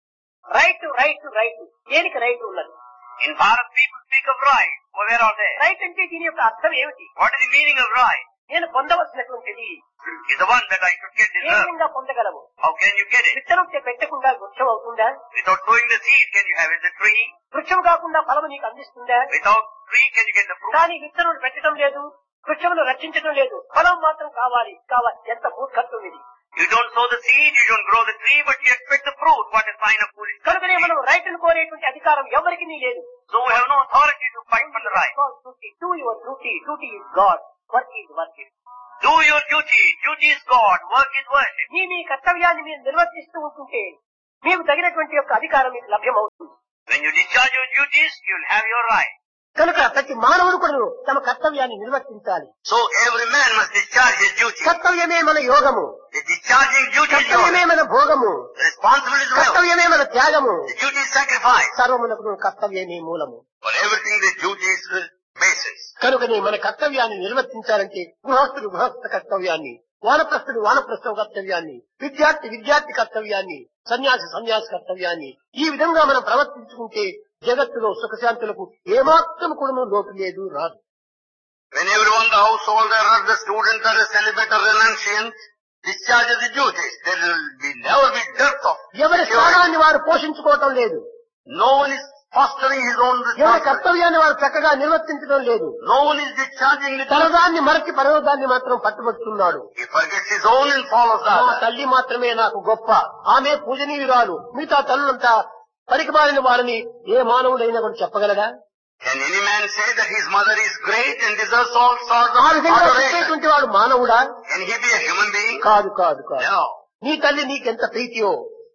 రైట్ రైట్ రైట్ దేనికి రైట్ ఉన్నది? In Bharat, people speak of right. Well, where are they? Right అంటే దీని యొక్క అర్థం ఏమిటి? What is the meaning of right? నేను పొందవలసినటువంటిది Is the one that I should get A deserved. విధంగా పొందగలము? How can you get it? విత్తనం పెట్టకుండా వృక్షం అవుతుందా? Without sowing the seed, can you have it? The tree? వృక్షం కాకుండా ఫలము నీకు అందిస్తుందా? Without tree, can you get the fruit? కానీ విత్తనం పెట్టడం లేదు, వృక్షమును రక్షించడం లేదు, ఫలం మాత్రం కావాలి కావాలి. ఎంత మూర్ఖత్వం ఇది! You don't sow the seed, you don't grow the tree, but you expect the fruit. What a sign of foolishness. కనుకనే మనం రైట్ ను కోరేటువంటి అధికారం ఎవరికి లేదు. So we have no authority to fight for the right. Do your duty. Duty is God. Work is worship. Do your duty. Duty is God. Work is worship. మీ మీ కర్తవ్యాన్ని మీరు నిర్వర్తిస్తూ ఉంటుంటే మీకు తగినటువంటి యొక్క అధికారం మీకు లభ్యమవుతుంది. When you discharge your duties, you'll have your right. కనుక ప్రతి మానవుడు కూడా తమ కర్తవ్యాన్ని నిర్వర్తించాలి. So every man must discharge his duty. కర్తవ్యమే మన యోగము, The discharging duty is కర్తవ్యమే yours. మన భోగము, The responsibility is well. కర్తవ్యమే మన త్యాగము. The duty is sacrifice. సర్వమునకు కర్తవ్యమే మూలము. For everything the duty is the basis. కనుకనే మన కర్తవ్యాన్ని నిర్వర్తించాలంటే గృహస్థుడు గృహస్థ కర్తవ్యాన్ని, వానప్రస్థుడు వానప్రస్థ కర్తవ్యాన్ని, విద్యార్థి విద్యార్థి కర్తవ్యాన్ని, సన్యాసి సన్యాసి కర్తవ్యాన్ని ఈ విధంగా మనం ప్రవర్తించుకుంటే జగత్తులో సుఖశాంతులకు ఏమాత్రం కూడా లోటు లేదు, రాదు. When everyone, the householder or the student or the celibate or renunciant discharges the duties, there will be never be dearth of ఎవరి security. స్థానాన్ని వారు పోషించుకోవటం లేదు, No one is fostering his own ఎవరి responsibility. కర్తవ్యాన్ని వారు చక్కగా నిర్వర్తించడం లేదు. No one is discharging the duty. తనదాన్ని మరచి పరవదాన్ని మాత్రం పట్టుబడుతున్నాడు. He forgets his own and follows నా others. తల్లి మాత్రమే నాకు గొప్ప, ఆమె పూజనీయురాలు, మిగతా తల్లులంతా పనికిమాలిన వారిని ఏ మానవుడైనా కూడా చెప్పగలడా? Can any man say that his mother is great and deserves all sorts ఆ of విధంగా adoration? చెప్పేటువంటి వాడు మానవుడా? Can he be a human being? కాదు కాదు కాదు. No. నీ తల్లి నీకెంత ప్రీతియో,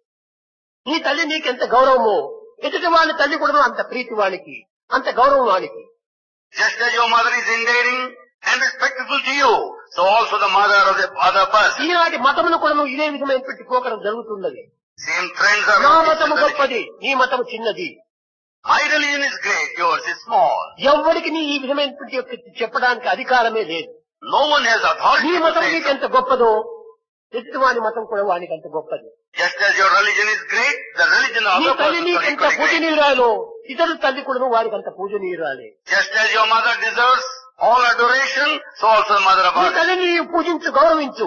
నీ తల్లి నీకెంత గౌరవమో, ఎదుటి వాళ్ళ తల్లి కూడా అంత ప్రీతి వానికి, అంత గౌరవం వానికి. Just as your mother is endearing and respectful to you, so also the mother of the other person. ఈనాటి మతమును కూడా ఇదే విధమైనటువంటి పోకడం జరుగుతున్నది. Same trends are నా noticed in మతము the religion. గొప్పది, నీ మతము చిన్నది. My religion is great, yours is small. ఎవ్వరికి నీ ఈ విధమైనటువంటి యొక్క చెప్పడానికి అధికారమే లేదు. No one has authority నీ to మతం say నీకు so. ఎంత గొప్పదో ఎదుటి వాని మతం కూడా వానికి అంత గొప్పది. Just as your religion is great, the religion of నీ other తల్లి persons నీకు are ఎంత equally great. పూజనీయురాలో ఇతరుల తల్లి కూడా వారికి అంత పూజనీయురాలే. Just as your mother deserves all adoration, so also the mother of నీ others. తల్లిని నీవు పూజించు, గౌరవించు.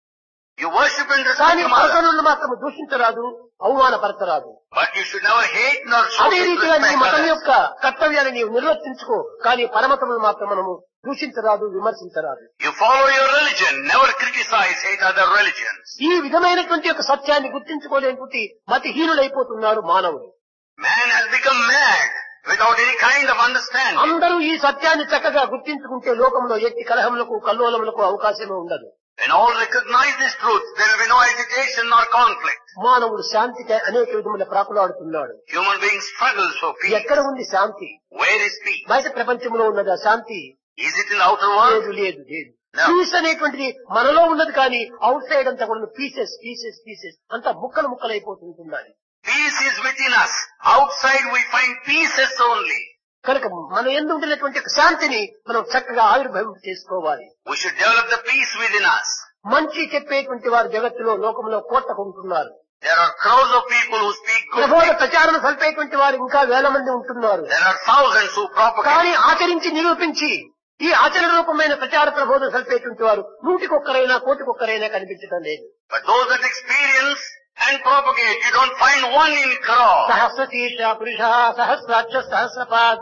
You worship and respect కానీ your mother, పరసనులు మాత్రం దూషించరాదు, అవమానపరచరాదు. but you should never hate nor show అదే రీతిగా నీ మతం disrespect యొక్క కర్తవ్యాన్ని నీవు నిర్వర్తించుకో, కానీ పరమతములు మాత్రం మనము దూషించరాదు, విమర్శించరాదు. You follow your religion, never criticize, hate other religions. ఈ విధమైనటువంటి యొక్క సత్యాన్ని గుర్తించుకోలేని మతిహీనులైపోతున్నారు మానవుడు. Man has become mad without any kind of understanding. అందరూ ఈ సత్యాన్ని చక్కగా గుర్తించుకుంటే లోకంలో ఎట్టి కలహములకు కల్లోలములకు అవకాశమే ఉండదు. When all recognize this truth, there will be no agitation nor conflict. మానవుడు శాంతికి అనేక విధముల ప్రాకులాడుతున్నాడు. Human beings struggle for peace. ఎక్కడ ఉంది శాంతి? Where is peace? బయట ప్రపంచంలో ఉన్నది ఆ శాంతి? Is it in the outer లేదు world? లేదు లేదు. No. పీస్ అనేటువంటిది మనలో ఉన్నది కానీ అవుట్ సైడ్ అంతా కూడా పీసెస్ పీసెస్ పీసెస్ అంతా ముక్కలు ముక్కలైపోతుంటున్నాయి. Peace is within us. Outside we find pieces only. కనుక మనం ఎందు ఉంటున్నటువంటి శాంతిని మనం చక్కగా ఆవిర్భావం చేసుకోవాలి. We should develop the peace within us. మంచి చెప్పేటువంటి వారు జగత్తులో లోకంలో కోట్లకుంటున్నారు. There are crowds of people who speak good ప్రబోధ things. ప్రచారం సల్పేటువంటి వారు ఇంకా వేల మంది ఉంటున్నారు. There are thousands who propagate. కానీ ఆచరించి నిరూపించి ఈ ఆచరణ రూపమైన ప్రచార ప్రబోధం సల్పేటువంటి వారు నూటికొక్కరైనా కోటికొక్కరైనా కనిపించడం లేదు. But those that experience and propagate, you don't find one in crowd. సహస్ర శీర్ష పురుష సహస్రాక్ష సహస్రపాద్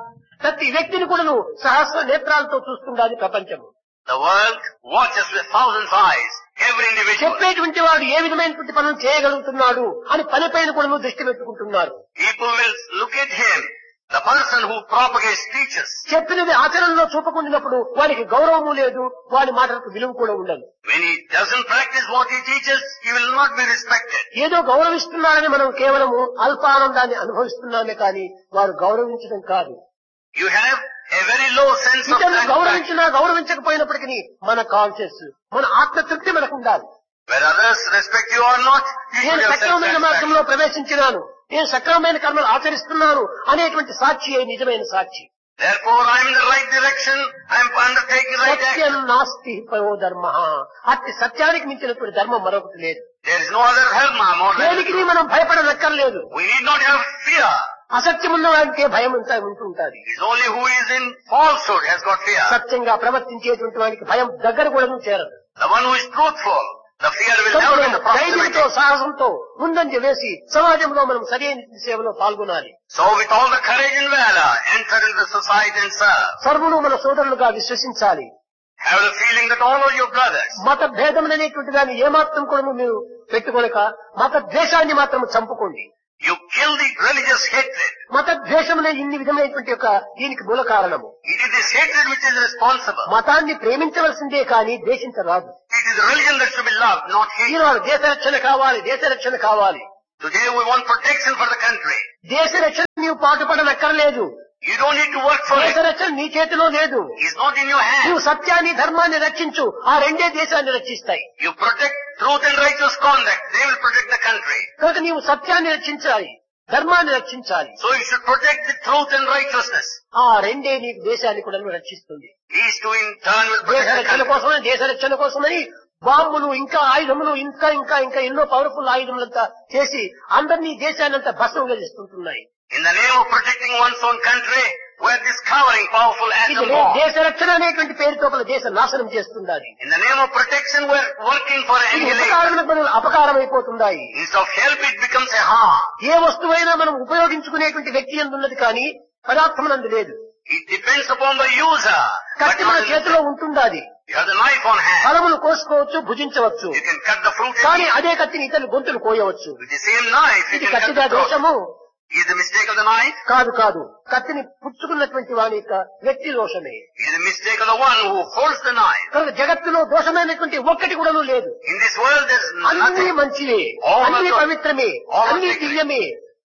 ప్రతి వ్యక్తిని కూడా నువ్వు సహస్ర నేత్రాలతో చూస్తుండాలి ప్రపంచము. The world watches with thousands of eyes every individual. చెప్పేటువంటి వాడు ఏ విధమైనటువంటి పనులు చేయగలుగుతున్నాడు అని పనిపైన కూడా నువ్వు దృష్టి పెట్టుకుంటున్నారు. People will look at him, the person who propagates teaches. చెప్పినది ఆచరణలో చూపకుండినప్పుడు వాడికి గౌరవము లేదు, వాడి మాటలకు విలువ కూడా ఉండదు. When he doesn't practice what he teaches, he will not be respected. ఏదో గౌరవిస్తున్నారని మనం కేవలము అల్పానందాన్ని అనుభవిస్తున్నామే కానీ వారు గౌరవించడం కాదు. You have a very low sense of ఇతరులు satisfaction. గౌరవించినా గౌరవించకపోయినప్పటికీ మన కాన్షియస్, మన ఆత్మతృప్తి మనకు ఉండాలి. Whether others respect you or not, you should నేను have సక్రమమైన self-satisfaction. మార్గంలో ప్రవేశించినాను, నేను సక్రమమైన కర్మలు ఆచరిస్తున్నాను అనేటువంటి సాక్షి నిజమైన సాక్షి. Therefore, I am in the right direction. I am undertaking right Satyam action. నాస్తి పరో ధర్మ. అట్టి సత్యానికి మించినటువంటి ధర్మం మరొకటి లేదు. There is no other dharma more than దేనికి truth. మనం భయపడనక్కర్లేదు. We need not have fear. అసత్యం ఉన్న వాడికే భయం అంతా ఉంటుంటుంది. It is only who is in falsehood has got fear. సత్యంగా ప్రవర్తించేటువంటి వాడికి భయం దగ్గర కూడా చేరదు. The one who is truthful, the fear will never be in the ధైర్యంతో proximity. సాహసంతో ముందంజ వేసి సమాజంలో మనం సరైన సేవలో పాల్గొనాలి. So with all the courage and valor, enter into the society and serve. సర్వులు మన సోదరులుగా విశ్వసించాలి. Have the feeling that all are your brothers. మత భేదం అనేటువంటి దాన్ని ఏమాత్రం కూడా మీరు పెట్టుకోలేక మత ద్వేషాన్ని మాత్రం చంపుకోండి. You kill the religious hatred. మత ద్వేషమునే ఇన్ని విధమైనటువంటి యొక్క దీనికి మూల కారణము. It is this hatred which is responsible. మతాన్ని ప్రేమించవలసిందే కానీ ద్వేషించరాదు. It is religion that should be loved, not hated. ఈనాడు దేశ రక్షణ కావాలి, దేశ రక్షణ కావాలి. Today we want protection for the country. దేశ రక్షణ నీవు పాటుపడనక్కర్లేదు. You don't need to work for దేశ it. రక్షణ నీ చేతిలో లేదు. It's not in your నీవు hands. సత్యాన్ని ధర్మాన్ని రక్షించు, ఆ రెండే దేశాన్ని రక్షిస్తాయి. You protect truth and righteous conduct. They will protect the country. కనుక నీవు సత్యాన్ని రక్షించాలి, ధర్మాన్ని రక్షించాలి. So you should protect the truth and righteousness. ఆ రెండే నీకు దేశాన్ని కూడా రక్షిస్తుంది. These two in turn will దేశ protect the రక్షణ country. కోసమని దేశ రక్షణ కోసమని బాంబులు ఇంకా ఆయుధములు ఇంకా ఇంకా ఇంకా ఎన్నో పవర్ఫుల్ ఆయుధములంతా చేసి అందరినీ దేశాన్ని అంతా భస్మం గెలుస్తుంటున్నాయి. In the name of protecting one's own country, we are discovering powerful ఇది atom bombs. దేశ రక్షణ అనేటువంటి పేరుతో ఒక దేశ నాశనం చేస్తుండాలి. In the name of protection, we are working for ఇది annihilation. ఉపకారములకు బదులు అపకారం అయిపోతున్నాయి. Instead of help, it becomes a harm. ఏ వస్తువైనా మనం ఉపయోగించుకునేటువంటి వ్యక్తి అందున్నది కానీ పదార్థమునందు లేదు. It depends upon the user. But కత్తి మన not in the- చేతిలో ఉంటుండాది. you have the knife on hand. ఫలములు కోసుకోవచ్చు, భుజించవచ్చు. You can cut the fruit కానీ and eat. అదే కత్తిని ఇతరులు గొంతులు కోయవచ్చు. With the same knife, you ఇది can cut కత్తిదా the throat. దోషము Is the mistake of the knife? కాదు కాదు కత్తిని పుచ్చుకున్నటువంటి వాని యొక్క వ్యక్తి దోషమే. Is the mistake of the one who holds the knife? కనుక జగత్తులో దోషమైనటువంటి ఒక్కటి కూడా లేదు. In this world, there is అన్ని nothing. మంచివే, All అన్ని are- పవిత్రమే, all are అన్ని sacred. దివ్యమే.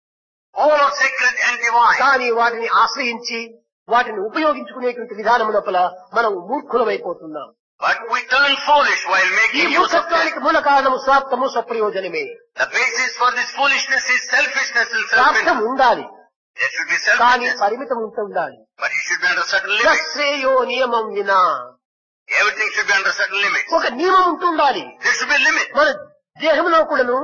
All are sacred and divine. కానీ వాటిని ఆశ్రయించి వాటిని ఉపయోగించుకునేటువంటి విధానం లోపల మనం మూర్ఖులమైపోతున్నాం. But we turn foolish while ఈ making use of them. మూర్ఖత్వానికి మూల కారణము స్వార్థము, స్వప్రయోజనమే. The basis for this foolishness is selfishness and స్వార్థం self-interest. ఉండాలి There should be కానీ selfishness, పరిమితం ఉంటూ ఉండాలి. but it should be under certain limits. శ్రేయో నియమం వినా Everything should be under certain limits. ఒక నియమం ఉంటుండాలి. There should be a limit. మన దేహంలో కూడాను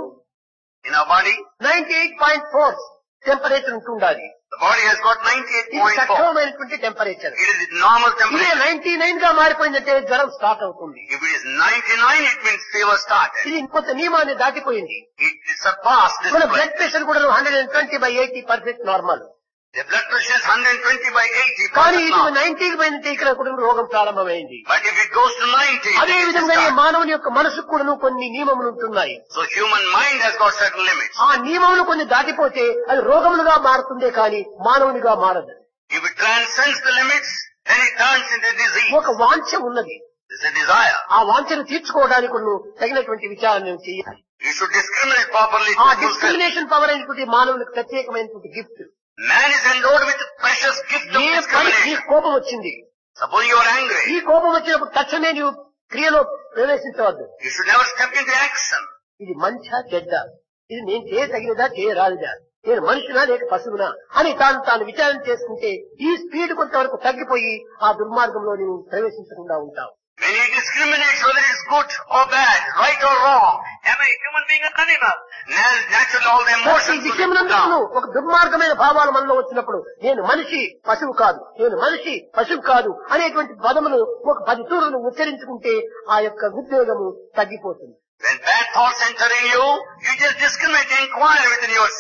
In our body, ninety eight point four temperature ఉంటుండాలి. the body has got ninety-eight ఇది point four. సక్రమమైనటువంటి temperature. It is the normal ఇదే temperature. Ninety nine గా మారిపోయిందంటే జ్వరం స్టార్ట్ అవుతుంది. If it is ninety-nine, it means fever started. ఇది ఇంకొంత నియమాన్ని దాటిపోయింది. It surpassed this మన point. బ్లడ్ ప్రెషర్ కూడా hundred and twenty by eighty perfect normal. The blood pressure is one hundred twenty by eighty. కానీ perfect ఇది now. నైన్టీకి పోయిందంటే ఇక్కడ కూడా రోగం ప్రారంభమైంది. But if it goes to ninety, అదే it విధంగా starts. మానవుని యొక్క మనసుకు కూడా కొన్ని నియమములు ఉంటున్నాయి. So human mind has got certain limits. ఆ నియమములు కొన్ని దాటిపోతే అది రోగములుగా మారుతుందే కానీ మానవునిగా మారదు. If it transcends the limits, then it turns into disease. ఒక వాంఛ ఉన్నది. It's a desire. ఆ వాంఛను తీర్చుకోవడానికి నువ్వు తగినటువంటి విచారణ చేయాలి. You should discriminate properly. ఆ to fulfill. డిస్క్రిమినేషన్ పవర్ అయినటువంటి మానవునికి ప్రత్యేకమైనటువంటి gift. Man is endowed with the precious gift of ఏ పని discrimination. నీకు కోపం వచ్చింది, Suppose you are angry, ఈ కోపం వచ్చినప్పుడు తక్షణమే నీవు క్రియలో ప్రవేశించవద్దు. you should never step into action. ఇది మంచా చెడ్డ, ఇది నేను చేయదగినదా చేయరాలిదా, నేను మనుషునా లేక పశువునా అని తాను తాను విచారణ చేసుకుంటే ఈ స్పీడ్ కొంతవరకు తగ్గిపోయి ఆ దుర్మార్గంలో నీవు ప్రవేశించకుండా ఉంటావు. When he discriminates whether it is good or bad, right or wrong, am I a human being or animal? Na- Naturally all the ప్రతి emotions will be put విషయమునందుకు down. ఒక దుర్మార్గమైన భావాలు మనలో వచ్చినప్పుడు నేను మనిషి పశువు కాదు, నేను మనిషి పశువు కాదు అనేటువంటి పదములు ఒక పది తూరులు ఉచ్చరించుకుంటే ఆ యొక్క ఉద్వేగము తగ్గిపోతుంది. When bad thoughts enter in you, you just discriminate, inquire within yourself.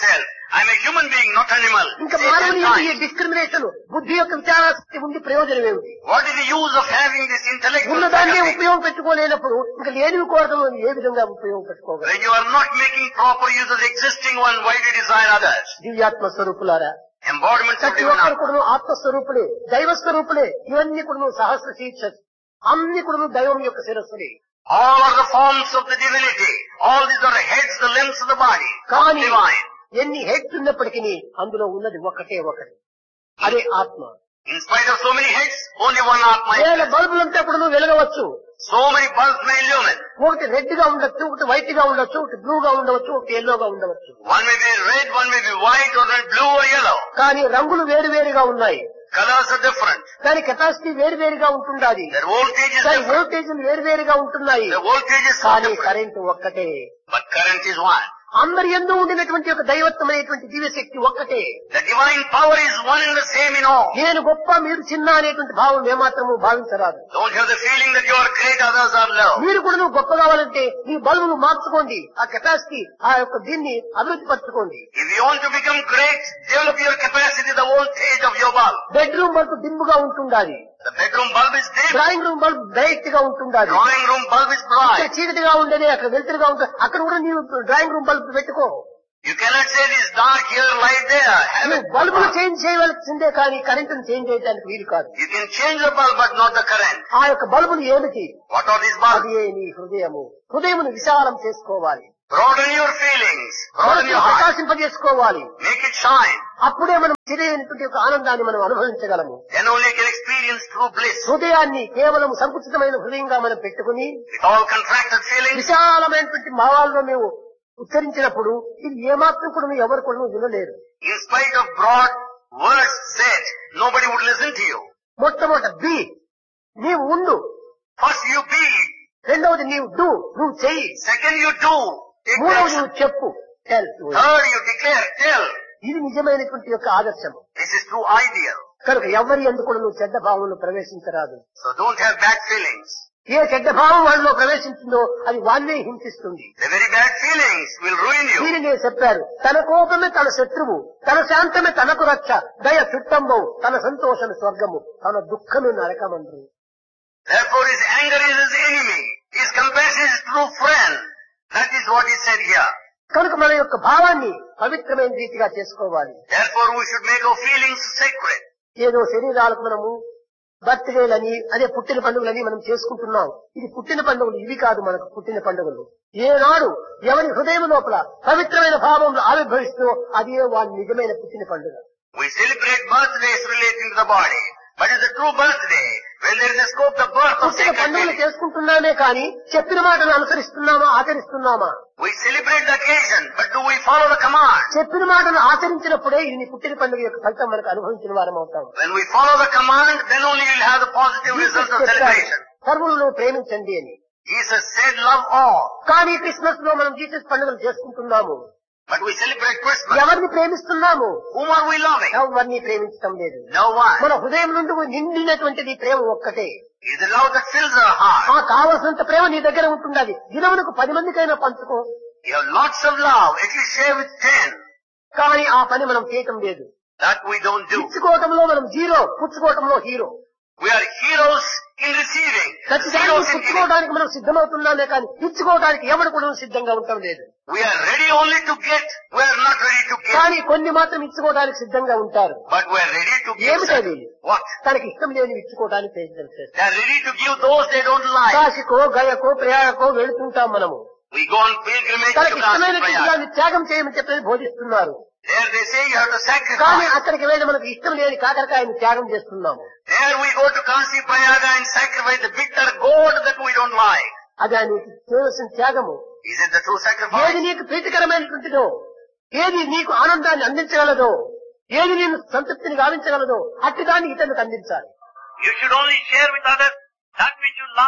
I'm a human being, not animal. ఇంకా Say ten మానవుని యొక్క ఈ times. డిస్క్రిమినేషన్ బుద్ధి యొక్క విచారశక్తి ఉండి ప్రయోజనం ఏమిటి? What is the use of having this intellectual ఉన్నదాన్ని faculty ఉపయోగం పెట్టుకోలేనప్పుడు ఇంకా లేనివి కోరడం ఏ విధంగా ఉపయోగం పెట్టుకోగలరు? when you are not making proper use of the existing one? Why do you desire others? దివ్యాత్మ స్వరూపులారా, Embodiments of ప్రతి divine ఒక్కరు atma. కూడా ఆత్మస్వరూపులే, దైవ స్వరూపులే. ఇవన్నీ కూడా సహస్ర శీర్ష, అన్ని కూడా దైవం యొక్క శిరస్సులే. All are the forms of the divinity. All these are the heads, the limbs of the body. కానీ Divine. ఎన్ని హెడ్స్ ఉన్నప్పటికీ అందులో ఉన్నది ఒకటే ఒకటి, అదే ఆత్మ. In spite of so many heads, only one atma వేల exists. బల్బులంతా కూడా వెలగవచ్చు. So many bulbs may illumine. ఒకటి రెడ్ గా ఉండొచ్చు, ఒకటి వైట్ గా ఉండొచ్చు, ఒకటి బ్లూ గా ఉండవచ్చు, ఒకటి ఎల్లోగా ఉండవచ్చు. One may be red, one may be white, or red, blue or yellow. కానీ రంగులు వేరు వేరుగా ఉన్నాయి. Colors are different. దాని కెపాసిటీ వేరు వేరుగా ఉంటుండాలి. Their voltage is దాని different. వోల్టేజీలు వేరు వేరుగా ఉంటున్నాయి. The voltage is so కానీ different. కరెంటు ఒక్కటే. But current is one. అందరి యందు ఉండినటువంటి ఒక దైవత్వమైనటువంటి దివ్యశక్తి ఒక్కటే. The divine power is one and the same in all. నేను గొప్ప, మీరు చిన్న అనేటువంటి భావం ఏమాత్రము భావించరాదు. Don't have the feeling that you are great, others are low. మీరు కూడా నువ్వు గొప్ప కావాలంటే మీ బల్బును మార్చుకోండి, ఆ కెపాసిటీ, ఆ యొక్క దీన్ని అభివృద్ధి పరచుకోండి. If you want to become great, develop your capacity, the voltage of your bulb. Bedroom bulb డిమ్గా ఉంటుండాలి. The bedroom bulb is dim. Drawing room bulb bright గా ఉంటుండాలి. Drawing room bulb is ఇక్కడ bright. చీకటిగా ఉండేది, అక్కడ వెలుతురుగా ఉంటుంది, అక్కడ కూడా నీవు డ్రాయింగ్ రూమ్ బల్బ్ పెట్టుకో. You cannot say it is dark here, light there. Have నువ్వు it. బల్బులు చేంజ్ చేయవలసిందే కానీ కరెంటును చేంజ్ చేయడానికి వీలు కాదు. You can change the bulb, but not the current. ఆ యొక్క బల్బులు ఏమిటి? What are these bulbs? అది నీ హృదయము. హృదయమును విశాలం చేసుకోవాలి, Broaden your feelings. Broaden your heart. ప్రకాశింపజేసుకోవాలి. Make it shine. అప్పుడే మనం తెలియనటువంటి ఒక ఆనందాన్ని మనం అనుభవించగలము. Then only you can experience true bliss. హృదయాన్ని కేవలం సంకుచితమైన హృదయంగా మనం పెట్టుకుని With all contracted feelings, విశాలమైనటువంటి భావాల్లో మేము ఉచ్చరించినప్పుడు ఇది ఏమాత్రం కూడా ఎవరు కూడా వినలేరు. in spite of broad words said, nobody would listen to you. మొట్టమొదట బి, నీవు ఉండు. First you be. రెండవది నీవు డూ, నువ్వు చెయ్యి. Second you do. Take మూడవది action. నువ్వు చెప్పు, tell. Third you declare, tell. ఇది నిజమైనటువంటి యొక్క ఆదర్శం. This is true ideal. కనుక ఎవరి ఎందుకు కూడా నువ్వు చెడ్డ భావంలో ప్రవేశించరాదు. So don't have bad feelings. ఏ చెడ్డ భావం వాళ్ళలో ప్రవేశించిందో అది వాళ్ళనే హింసిస్తుంది. The very bad feelings will ruin you. దీనినే చెప్పారు, తన కోపమే తన శత్రువు, తన శాంతమే తనకు రక్ష, దయ చుట్టంబవు, తన సంతోషమే స్వర్గము, తన దుఃఖమే నరకమండ్రు. Therefore his anger is his enemy. His compassion is his true friend. That is what is said here. కనుక మన యొక్క భావాన్ని పవిత్రమైన రీతిగా చేసుకోవాలి. Therefore we should make our feelings sacred. ఏదో శరీరాలకు మనము బర్త్డేలని, అదే పుట్టిన పండుగలని మనం చేసుకుంటున్నాం. ఇది పుట్టిన పండుగలు, ఇవి కాదు మనకు పుట్టిన పండుగలు. ఏనాడు ఎవరి హృదయం లోపల పవిత్రమైన భావంలో ఆవిర్భవిస్తూ అదే వారి నిజమైన పుట్టిన పండుగ. We celebrate birthdays relating to the body. But it's a true birthday when there is a scope the birth of పుట్టిన sacred పండుగలు feelings. చేసుకుంటున్నామే కానీ చెప్పిన మాటను అనుసరిస్తున్నామా, ఆచరిస్తున్నామా? We celebrate the occasion, but do we follow the command? చెప్పిన మాటను ఆచరించినప్పుడే ఇది నీ పుట్టిన పండుగ యొక్క ఫలితం మనకు అనుభవించిన వారం అవుతాం. When we follow the command, then only you will have the positive result of celebration. సర్వులను ప్రేమించండి అని. Jesus said, love all. కానీ క్రిస్మస్ లో మనం జీసస్ పండుగలు చేసుకుంటున్నాము. But we celebrate Christmas. ఎవరిని ప్రేమిస్తున్నాము? Whom are we loving? ఎవరిని ప్రేమించడం లేదు. No one. మన హృదయం నుండి నిండినటువంటిది ప్రేమ ఒక్కటే. It is the love that fills our heart. ఆ కావలసినంత ప్రేమ నీ దగ్గర ఉంటుండాలి. దినమునకు పది మందికైనా పంచుకో. You have lots of love. At least share with ten. కానీ ఆ పని మనం చేయటం లేదు. That we don't do. ఇచ్చుకోవటంలో మనం zero, పుచ్చుకోవటంలో hero. We are heroes in receiving. ఖచ్చితంగా Heroes in giving. పుచ్చుకోవడానికి మనం సిద్ధమవుతున్నామే కానీ ఇచ్చుకోవడానికి ఎవరు కూడా సిద్ధంగా ఉండటం లేదు. We are ready only to get. We are not ready to give. కానీ కొన్ని మాత్రం ఇచ్చుకోవడానికి సిద్ధంగా ఉంటారు. But we are ready to give. ఏమిటది? What? తనకి ఇష్టం లేని ఇచ్చుకోవడానికి ప్రయత్నం చేస్తారు. They are ready to give those they don't like. కాశీకో గయకో ప్రయాగకో వెళుతుంటాం మనము. We go on pilgrimage తనకి to ఇష్టమైన Kashi Prayag. దాన్ని త్యాగం చేయమని చెప్పేది బోధిస్తున్నారు. There they say you have to కానీ sacrifice. అక్కడికి వెళ్ళి మనకు ఇష్టం లేని కాకరకాయని త్యాగం చేస్తున్నాము. There we go to Kashi Prayaga and sacrifice the bitter gourd that we don't like. అది నీకు చేయవలసిన త్యాగము. Is it the true ఏది sacrifice? నీకు ప్రీతికరమైనటువంటిదో, ఏది నీకు ఆనందాన్ని అందించగలదో, ఏది నేను సంతృప్తిని గావించగలదో అట్టి దాన్ని ఇతరులకు అందించాలి. You should only share with others that which you love,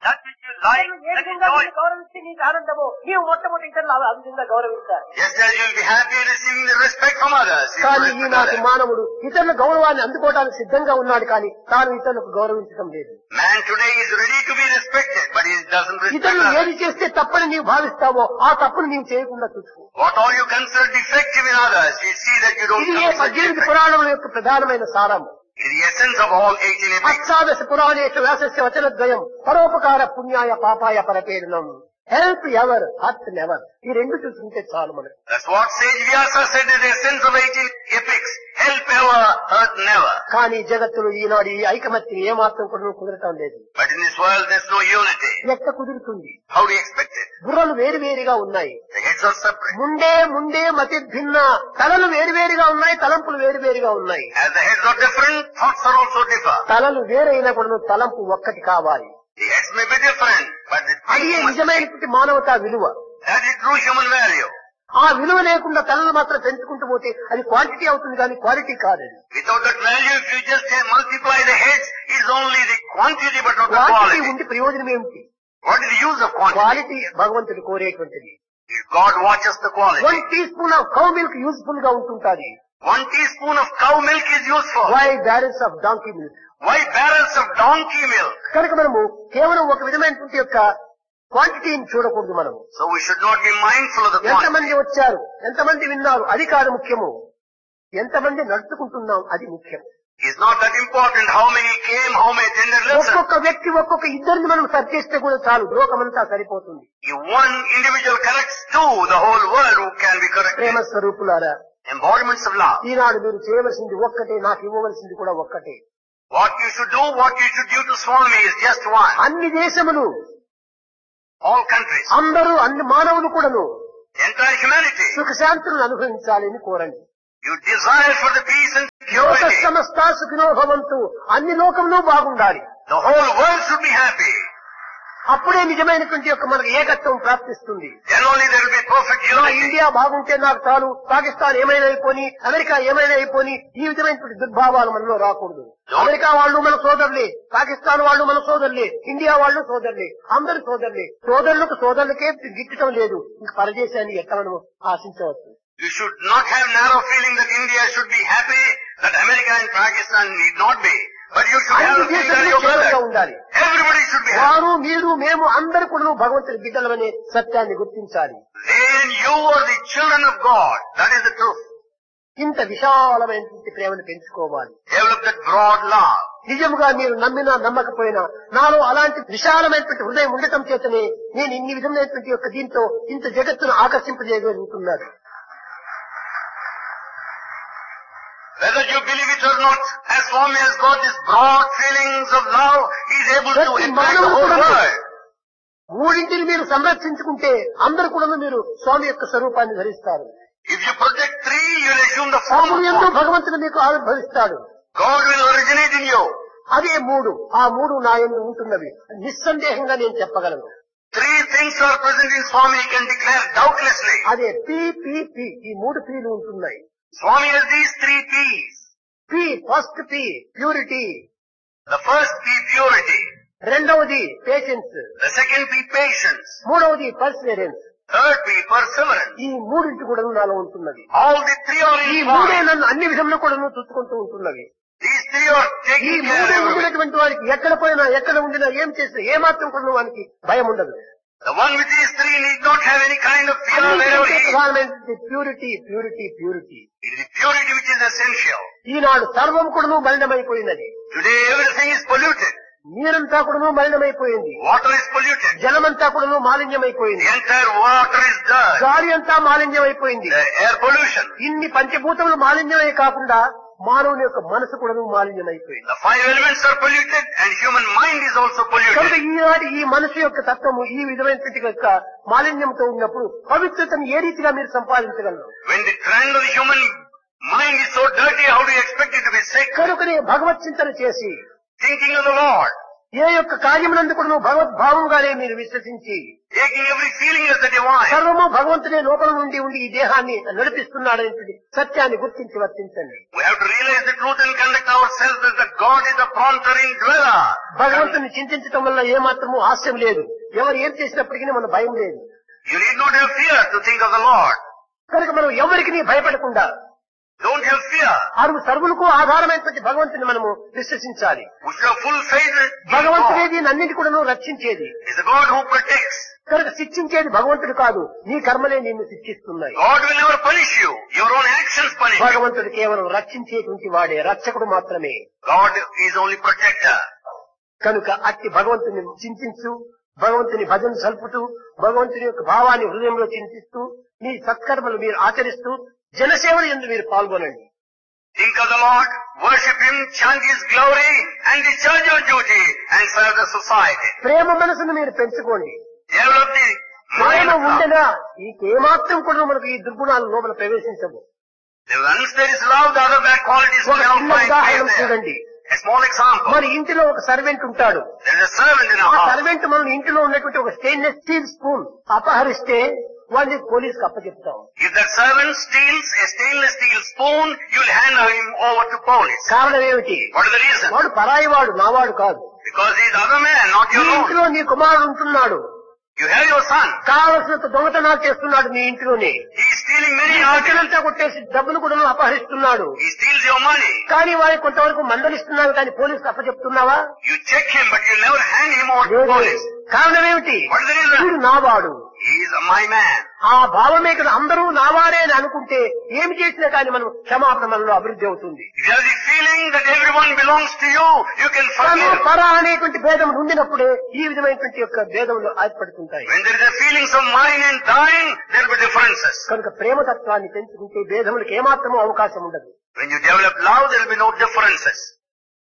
that which you like, A that is విధంగా joy. నిన్ను గౌరవిస్తే నీకు ఆనందమో నీవు మొట్టమొదటి ఇతరులు ఆ విధంగా గౌరవించాలి. Just as you will be happy receiving the respect from others. You కానీ respect ఈనాటి others. మానవుడు ఇతరుల గౌరవాన్ని అందుకోవడానికి సిద్ధంగా ఉన్నాడు కానీ తాను ఇతరులకు గౌరవించడం లేదు. Man today is ready to be respected, but he doesn't respect ఇతరులు others. ఏది చేస్తే తప్పని నీవు భావిస్తావో ఆ తప్పును నీవు చేయకుండా చూసుకో. What all you consider defective in others, you see that you don't ఇది ఏ commit such పద్దెనిమిది defect. పురాణముల యొక్క ప్రధానమైన సారము. It is the essence of all eighteen epics. అష్టాదశ పురాణేషు వ్యాసస్య వచనద్వయం పరోపకార పుణ్యాయ పాపాయ పరపీడనం. Help ever hurt never. ఈ రెండు చూసుకుంటే చాలు మనకు. That's what sage Vyasa said is the essence of eighteen epics. Help ever, hurt never. కానీ జగత్తులో ఈనాడు ఈ ఐకమత్యం ఏమాత్రం కూడా కుదరటం లేదు. But in this world there's no unity. ఎక్క కుదురుతుంది? How do you expect it? బుర్రలు వేరు వేరుగా ఉన్నాయి. The heads are separate. Munde Munde మతి భిన్న. తలలు వేరు వేరుగా ఉన్నాయి, తలంపులు వేరు వేరుగా ఉన్నాయి. As the heads are different, thoughts are also differ. తలలు వేరైనా కూడా తలంపు ఒక్కటి కావాలి. The heads may be different, but the అది thinking must be. నిజమైనటువంటి మానవతా విలువ. That is true human value. ఆ విలువ లేకుండా తలలు మాత్రం పెంచుకుంటూ పోతే అది క్వాంటిటీ అవుతుంది కానీ క్వాలిటీ కాదు. Without that value, if you just uh, multiply the heads, it's only the quantity but not the quantity quality. ఉండి ప్రయోజనం ఏమిటి? What is the use of quantity? Quality భగవంతుడు కోరేటువంటిది. If God watches the quality. One tea spoon of cow milk useful గా ఉంటుంటాది. One teaspoon of cow milk is useful. Why barrels of donkey milk. Why barrels of donkey milk? కనుక మనము కేవలం ఒక విధమైనటువంటి యొక్క క్వాంటిటీని చూడకూడదు. మనము So we should not be mindful of the ఎంతమంది quantity. వచ్చారు, ఎంతమంది విన్నారు, అది కాదు ముఖ్యము. ఎంతమంది నడుచుకుంటున్నాం అది ముఖ్యం. It's not that important how many came, how many attended lesson. ఒక్కొక్క వ్యక్తి ఒక్కొక్క ఇద్దరిని మనం సరి చేస్తే కూడా చాలు, లోకమంతా సరిపోతుంది. If one individual corrects two, the whole world can be corrected. ప్రేమ స్వరూపులారా, Embodiments of love. ఈనాడు మీరు చేయవలసింది ఒక్కటే, నాకు ఇవ్వవలసింది కూడా ఒక్కటే. What you should do, what you should give to Swami is just one. అన్ని దేశములు, All countries, అందరూ, అన్ని మానవులు కూడాను entire humanity. సుఖశాంతులను అనుభవించాలని కోరండి. You desire for the peace and లోక purity. సమస్త సుఖినో భవంతు. అన్ని లోకంలో బాగుండాలి. The whole world should be happy. అప్పుడే నిజమైనటువంటి యొక్క మనకు ఏకత్వం ప్రాప్తిస్తుంది. Then only there will be perfect నా unity. ఇండియా బాగుంటే నాకు చాలు, పాకిస్తాన్ ఏమైనా అయిపోని, అమెరికా ఏమైనా అయిపోని, ఈ విధమైనటువంటి దుర్భావాలు మనలో రాకూడదు. అమెరికా వాళ్ళు మన సోదరులే, పాకిస్తాన్ వాళ్ళు మన సోదరులే, ఇండియా వాళ్ళు సోదరులే, అందరు సోదరులే. సోదరులకు సోదరులకే గిట్టడం లేదు, ఇంక పరదేశాన్ని ఎట్లా మనం ఆశించవచ్చు. You should not have narrow feeling that India should be happy, that America and Pakistan need not be. But you should have అన్ని the feeling that దేశాలు your క్షేమంగా brother. ఉండాలి. Everybody should be happy. వారు, మీరు, మేము అందరు కూడా భగవంతుడి బిడ్డలమనే సత్యాన్ని గుర్తించాలి. They and you are the children of God. That is the truth. ఇంత విశాలమైనటువంటి ప్రేమను పెంచుకోవాలి. Develop that broad love. నిజముగా మీరు నమ్మినా నమ్మకపోయినా నాలో అలాంటి విశాలమైనటువంటి హృదయం ఉండటం చేతనే నేను ఇన్ని విధమైనటువంటి యొక్క దీంతో ఇంత జగత్తును ఆకర్షింపజేయగలుగుతున్నాను. Whether you believe it or not, as Swami has got these broad feelings of love, he is able to ప్రతి impact the మానవుడు whole కూడా world. మూడింటిని మీరు సంరక్షించుకుంటే అందరు కూడా మీరు స్వామి యొక్క స్వరూపాన్ని ధరిస్తారు. If you protect three, you will assume the form Swamy of ఎందు God. భగవంతుడు మీకు ఆవిర్భవిస్తాడు. God will originate in you. అదే మూడు. ఆ మూడు నా యందు ఉంటున్నవి నిస్సందేహంగా నేను చెప్పగలను. Three things are present in Swami, he can declare doubtlessly. అదే పి పి పి ఈ మూడు పీలు ఉంటున్నాయి. Swami has these three P's. P first P purity, The first P, purity. రెండవది patience, The second P, patience. మూడవది Perseverance. Third P, perseverance. ఈ మూడింటి కూడా నాలో ఉంటున్నది. All the three are ఈ in మూడే Swami. నన్ను అన్ని విధంలో కూడా చూసుకుంటూ ఉంటున్నవి. These three are ఈ taking care మూడే of everything. ఉండినటువంటి వారికి ఎక్కడ పోయినా ఎక్కడ ఉండినా ఏం చేసినా ఏమాత్రం కూడా వానికి భయం ఉండదు. The one with these three need not have any kind of fear wherever he is. ప్రధానమైనది purity purity purity. It is the purity which is essential. ఈనాడు సర్వం కూడా మలినమైపోయినది. Today everything is polluted. నీరంతా కూడా మలినమైపోయింది. Water is polluted. జలమంతా కూడా మాలిన్యమైపోయింది. The entire water is dirt. గాలి అంతా మాలిన్యమైపోయింది. The air pollution. ఇన్ని పంచభూతములు మాలిన్యమే కాకుండా మానవుని యొక్క మనసు కూడా మాలిన్యమైపోయింది. The five elements are polluted and human mind is also కనుక polluted. ఈనాటి ఈ మనసు యొక్క తత్వము ఈ విధమైనటువంటి యొక్క మాలిన్యంతో ఉన్నప్పుడు పవిత్రతను ఏ రీతిగా మీరు సంపాదించగలరు? When the trend of the human mind is so dirty, how do you expect it to be sacred? కనుకనే భగవత్ చింతన చేసి Thinking of the Lord. ఏ యొక్క కార్యమునందు కూడా నువ్వు భగవద్భావంగానే మీరు విశ్వసించి taking every feeling as the divine. సర్వము భగవంతుడే లోపల నుండి ఉండి ఈ దేహాన్ని నడిపిస్తున్నాడనేటువంటి సత్యాన్ని గుర్తించి వర్తించండి. We have to realize the truth and conduct ourselves as that God is the prontoring dweller. భగవంతుని చింతించడం వల్ల ఏమాత్రము హాస్యం లేదు. ఎవరు ఏం చేసినప్పటికీ మన భయం లేదు. You need not have fear to think of the Lord. కనుక మనం ఎవరికి భయపడకుండా Don't have fear. అరువు సర్వులకు ఆధారమైనటువంటి భగవంతుని మనము విశ్వసించాలి. We should have full faith in భగవంతుడే God. దీన్ని అన్నింటి కూడా రక్షించేది. Is the God who protects. కనుక శిక్షించేది భగవంతుడు కాదు, నీ కర్మలే నిన్ను శిక్షిస్తున్నాయి. God will never punish you. Your own actions punish you. భగవంతుడు కేవలం రక్షించేటువంటి వాడే, రక్షకుడు మాత్రమే. God is only protector. కనుక అట్టి భగవంతుని చింతించు, భగవంతుని భజన సల్పుతూ, భగవంతుని యొక్క భావాన్ని హృదయంలో చింతిస్తూ, మీ సత్కర్మలు మీరు ఆచరిస్తూ జనసేవలు యందు మీరు పాల్గొనండి. Think of the Lord, worship Him, chant His glory, and discharge your duty, and serve the society. ప్రేమ మనసును మీరు పెంచుకోండి. Develop the Prema mind of love. ఉండగా ఇంకేమాత్రం కూడా మనకు ఈ దుర్గుణాలు లోపల ప్రవేశించవు. Once there is love, the other bad qualities ఒక will not చిన్న find ఉదాహరణ place there. చూడండి. A small example. మరి ఇంటిలో ఒక సర్వెంట్ ఉంటాడు. There is a servant in a ఆ house. సర్వెంట్ మనం ఇంటిలో ఉన్నటువంటి ఒక స్టెయిన్లెస్ స్టీల్ స్పూన్ అపహరిస్తే వాడిని పోలీసుకి అప్పచెప్తాం. If that servant steals a stainless steel spoon, you will hand him over to police. కారణం ఏమిటి? What is the reason? వాడు పరాయి వాడు, నావాడు కాదు. Because he is the other man, not నీ your own. ఇంటిలో నీ కుమారుడు ఉంటున్నాడు, You have your son. కావలసినంత దొంగతనాలు చేస్తున్నాడు నీ ఇంట్లోనే. He is stealing many నీ articles. ఆటలంతా కొట్టేసి డబ్బులు కూడా అపహరిస్తున్నాడు. He steals your money. కానీ వాడికి కొంతవరకు మందలిస్తున్నావు, కానీ పోలీసుకు అప్పచెప్తున్నావా? You check him, but you never hand him over to లేదు. police. కారణం ఏమిటి? What is the reason? వీడు నావాడు. He is my man. ఆ భావమే కదా, అందరూ నావాడే అని అనుకుంటే ఏమి చేసినా కానీ మనం క్షమాపణ మనలో అభివృద్ధి అవుతుంది. If you have the feeling that everyone belongs to you, you can తను forgive. పర అనేటువంటి భేదం ఉండినప్పుడే ఈ విధమైనటువంటి యొక్క భేదములు ఏర్పడుతుంటాయి. When there is a feelings of mine and thine, there will be differences. కనుక ప్రేమతత్వాన్ని పెంచుకుంటే భేదములకు ఏమాత్రమూ అవకాశం ఉండదు. When you develop love, there will be no differences.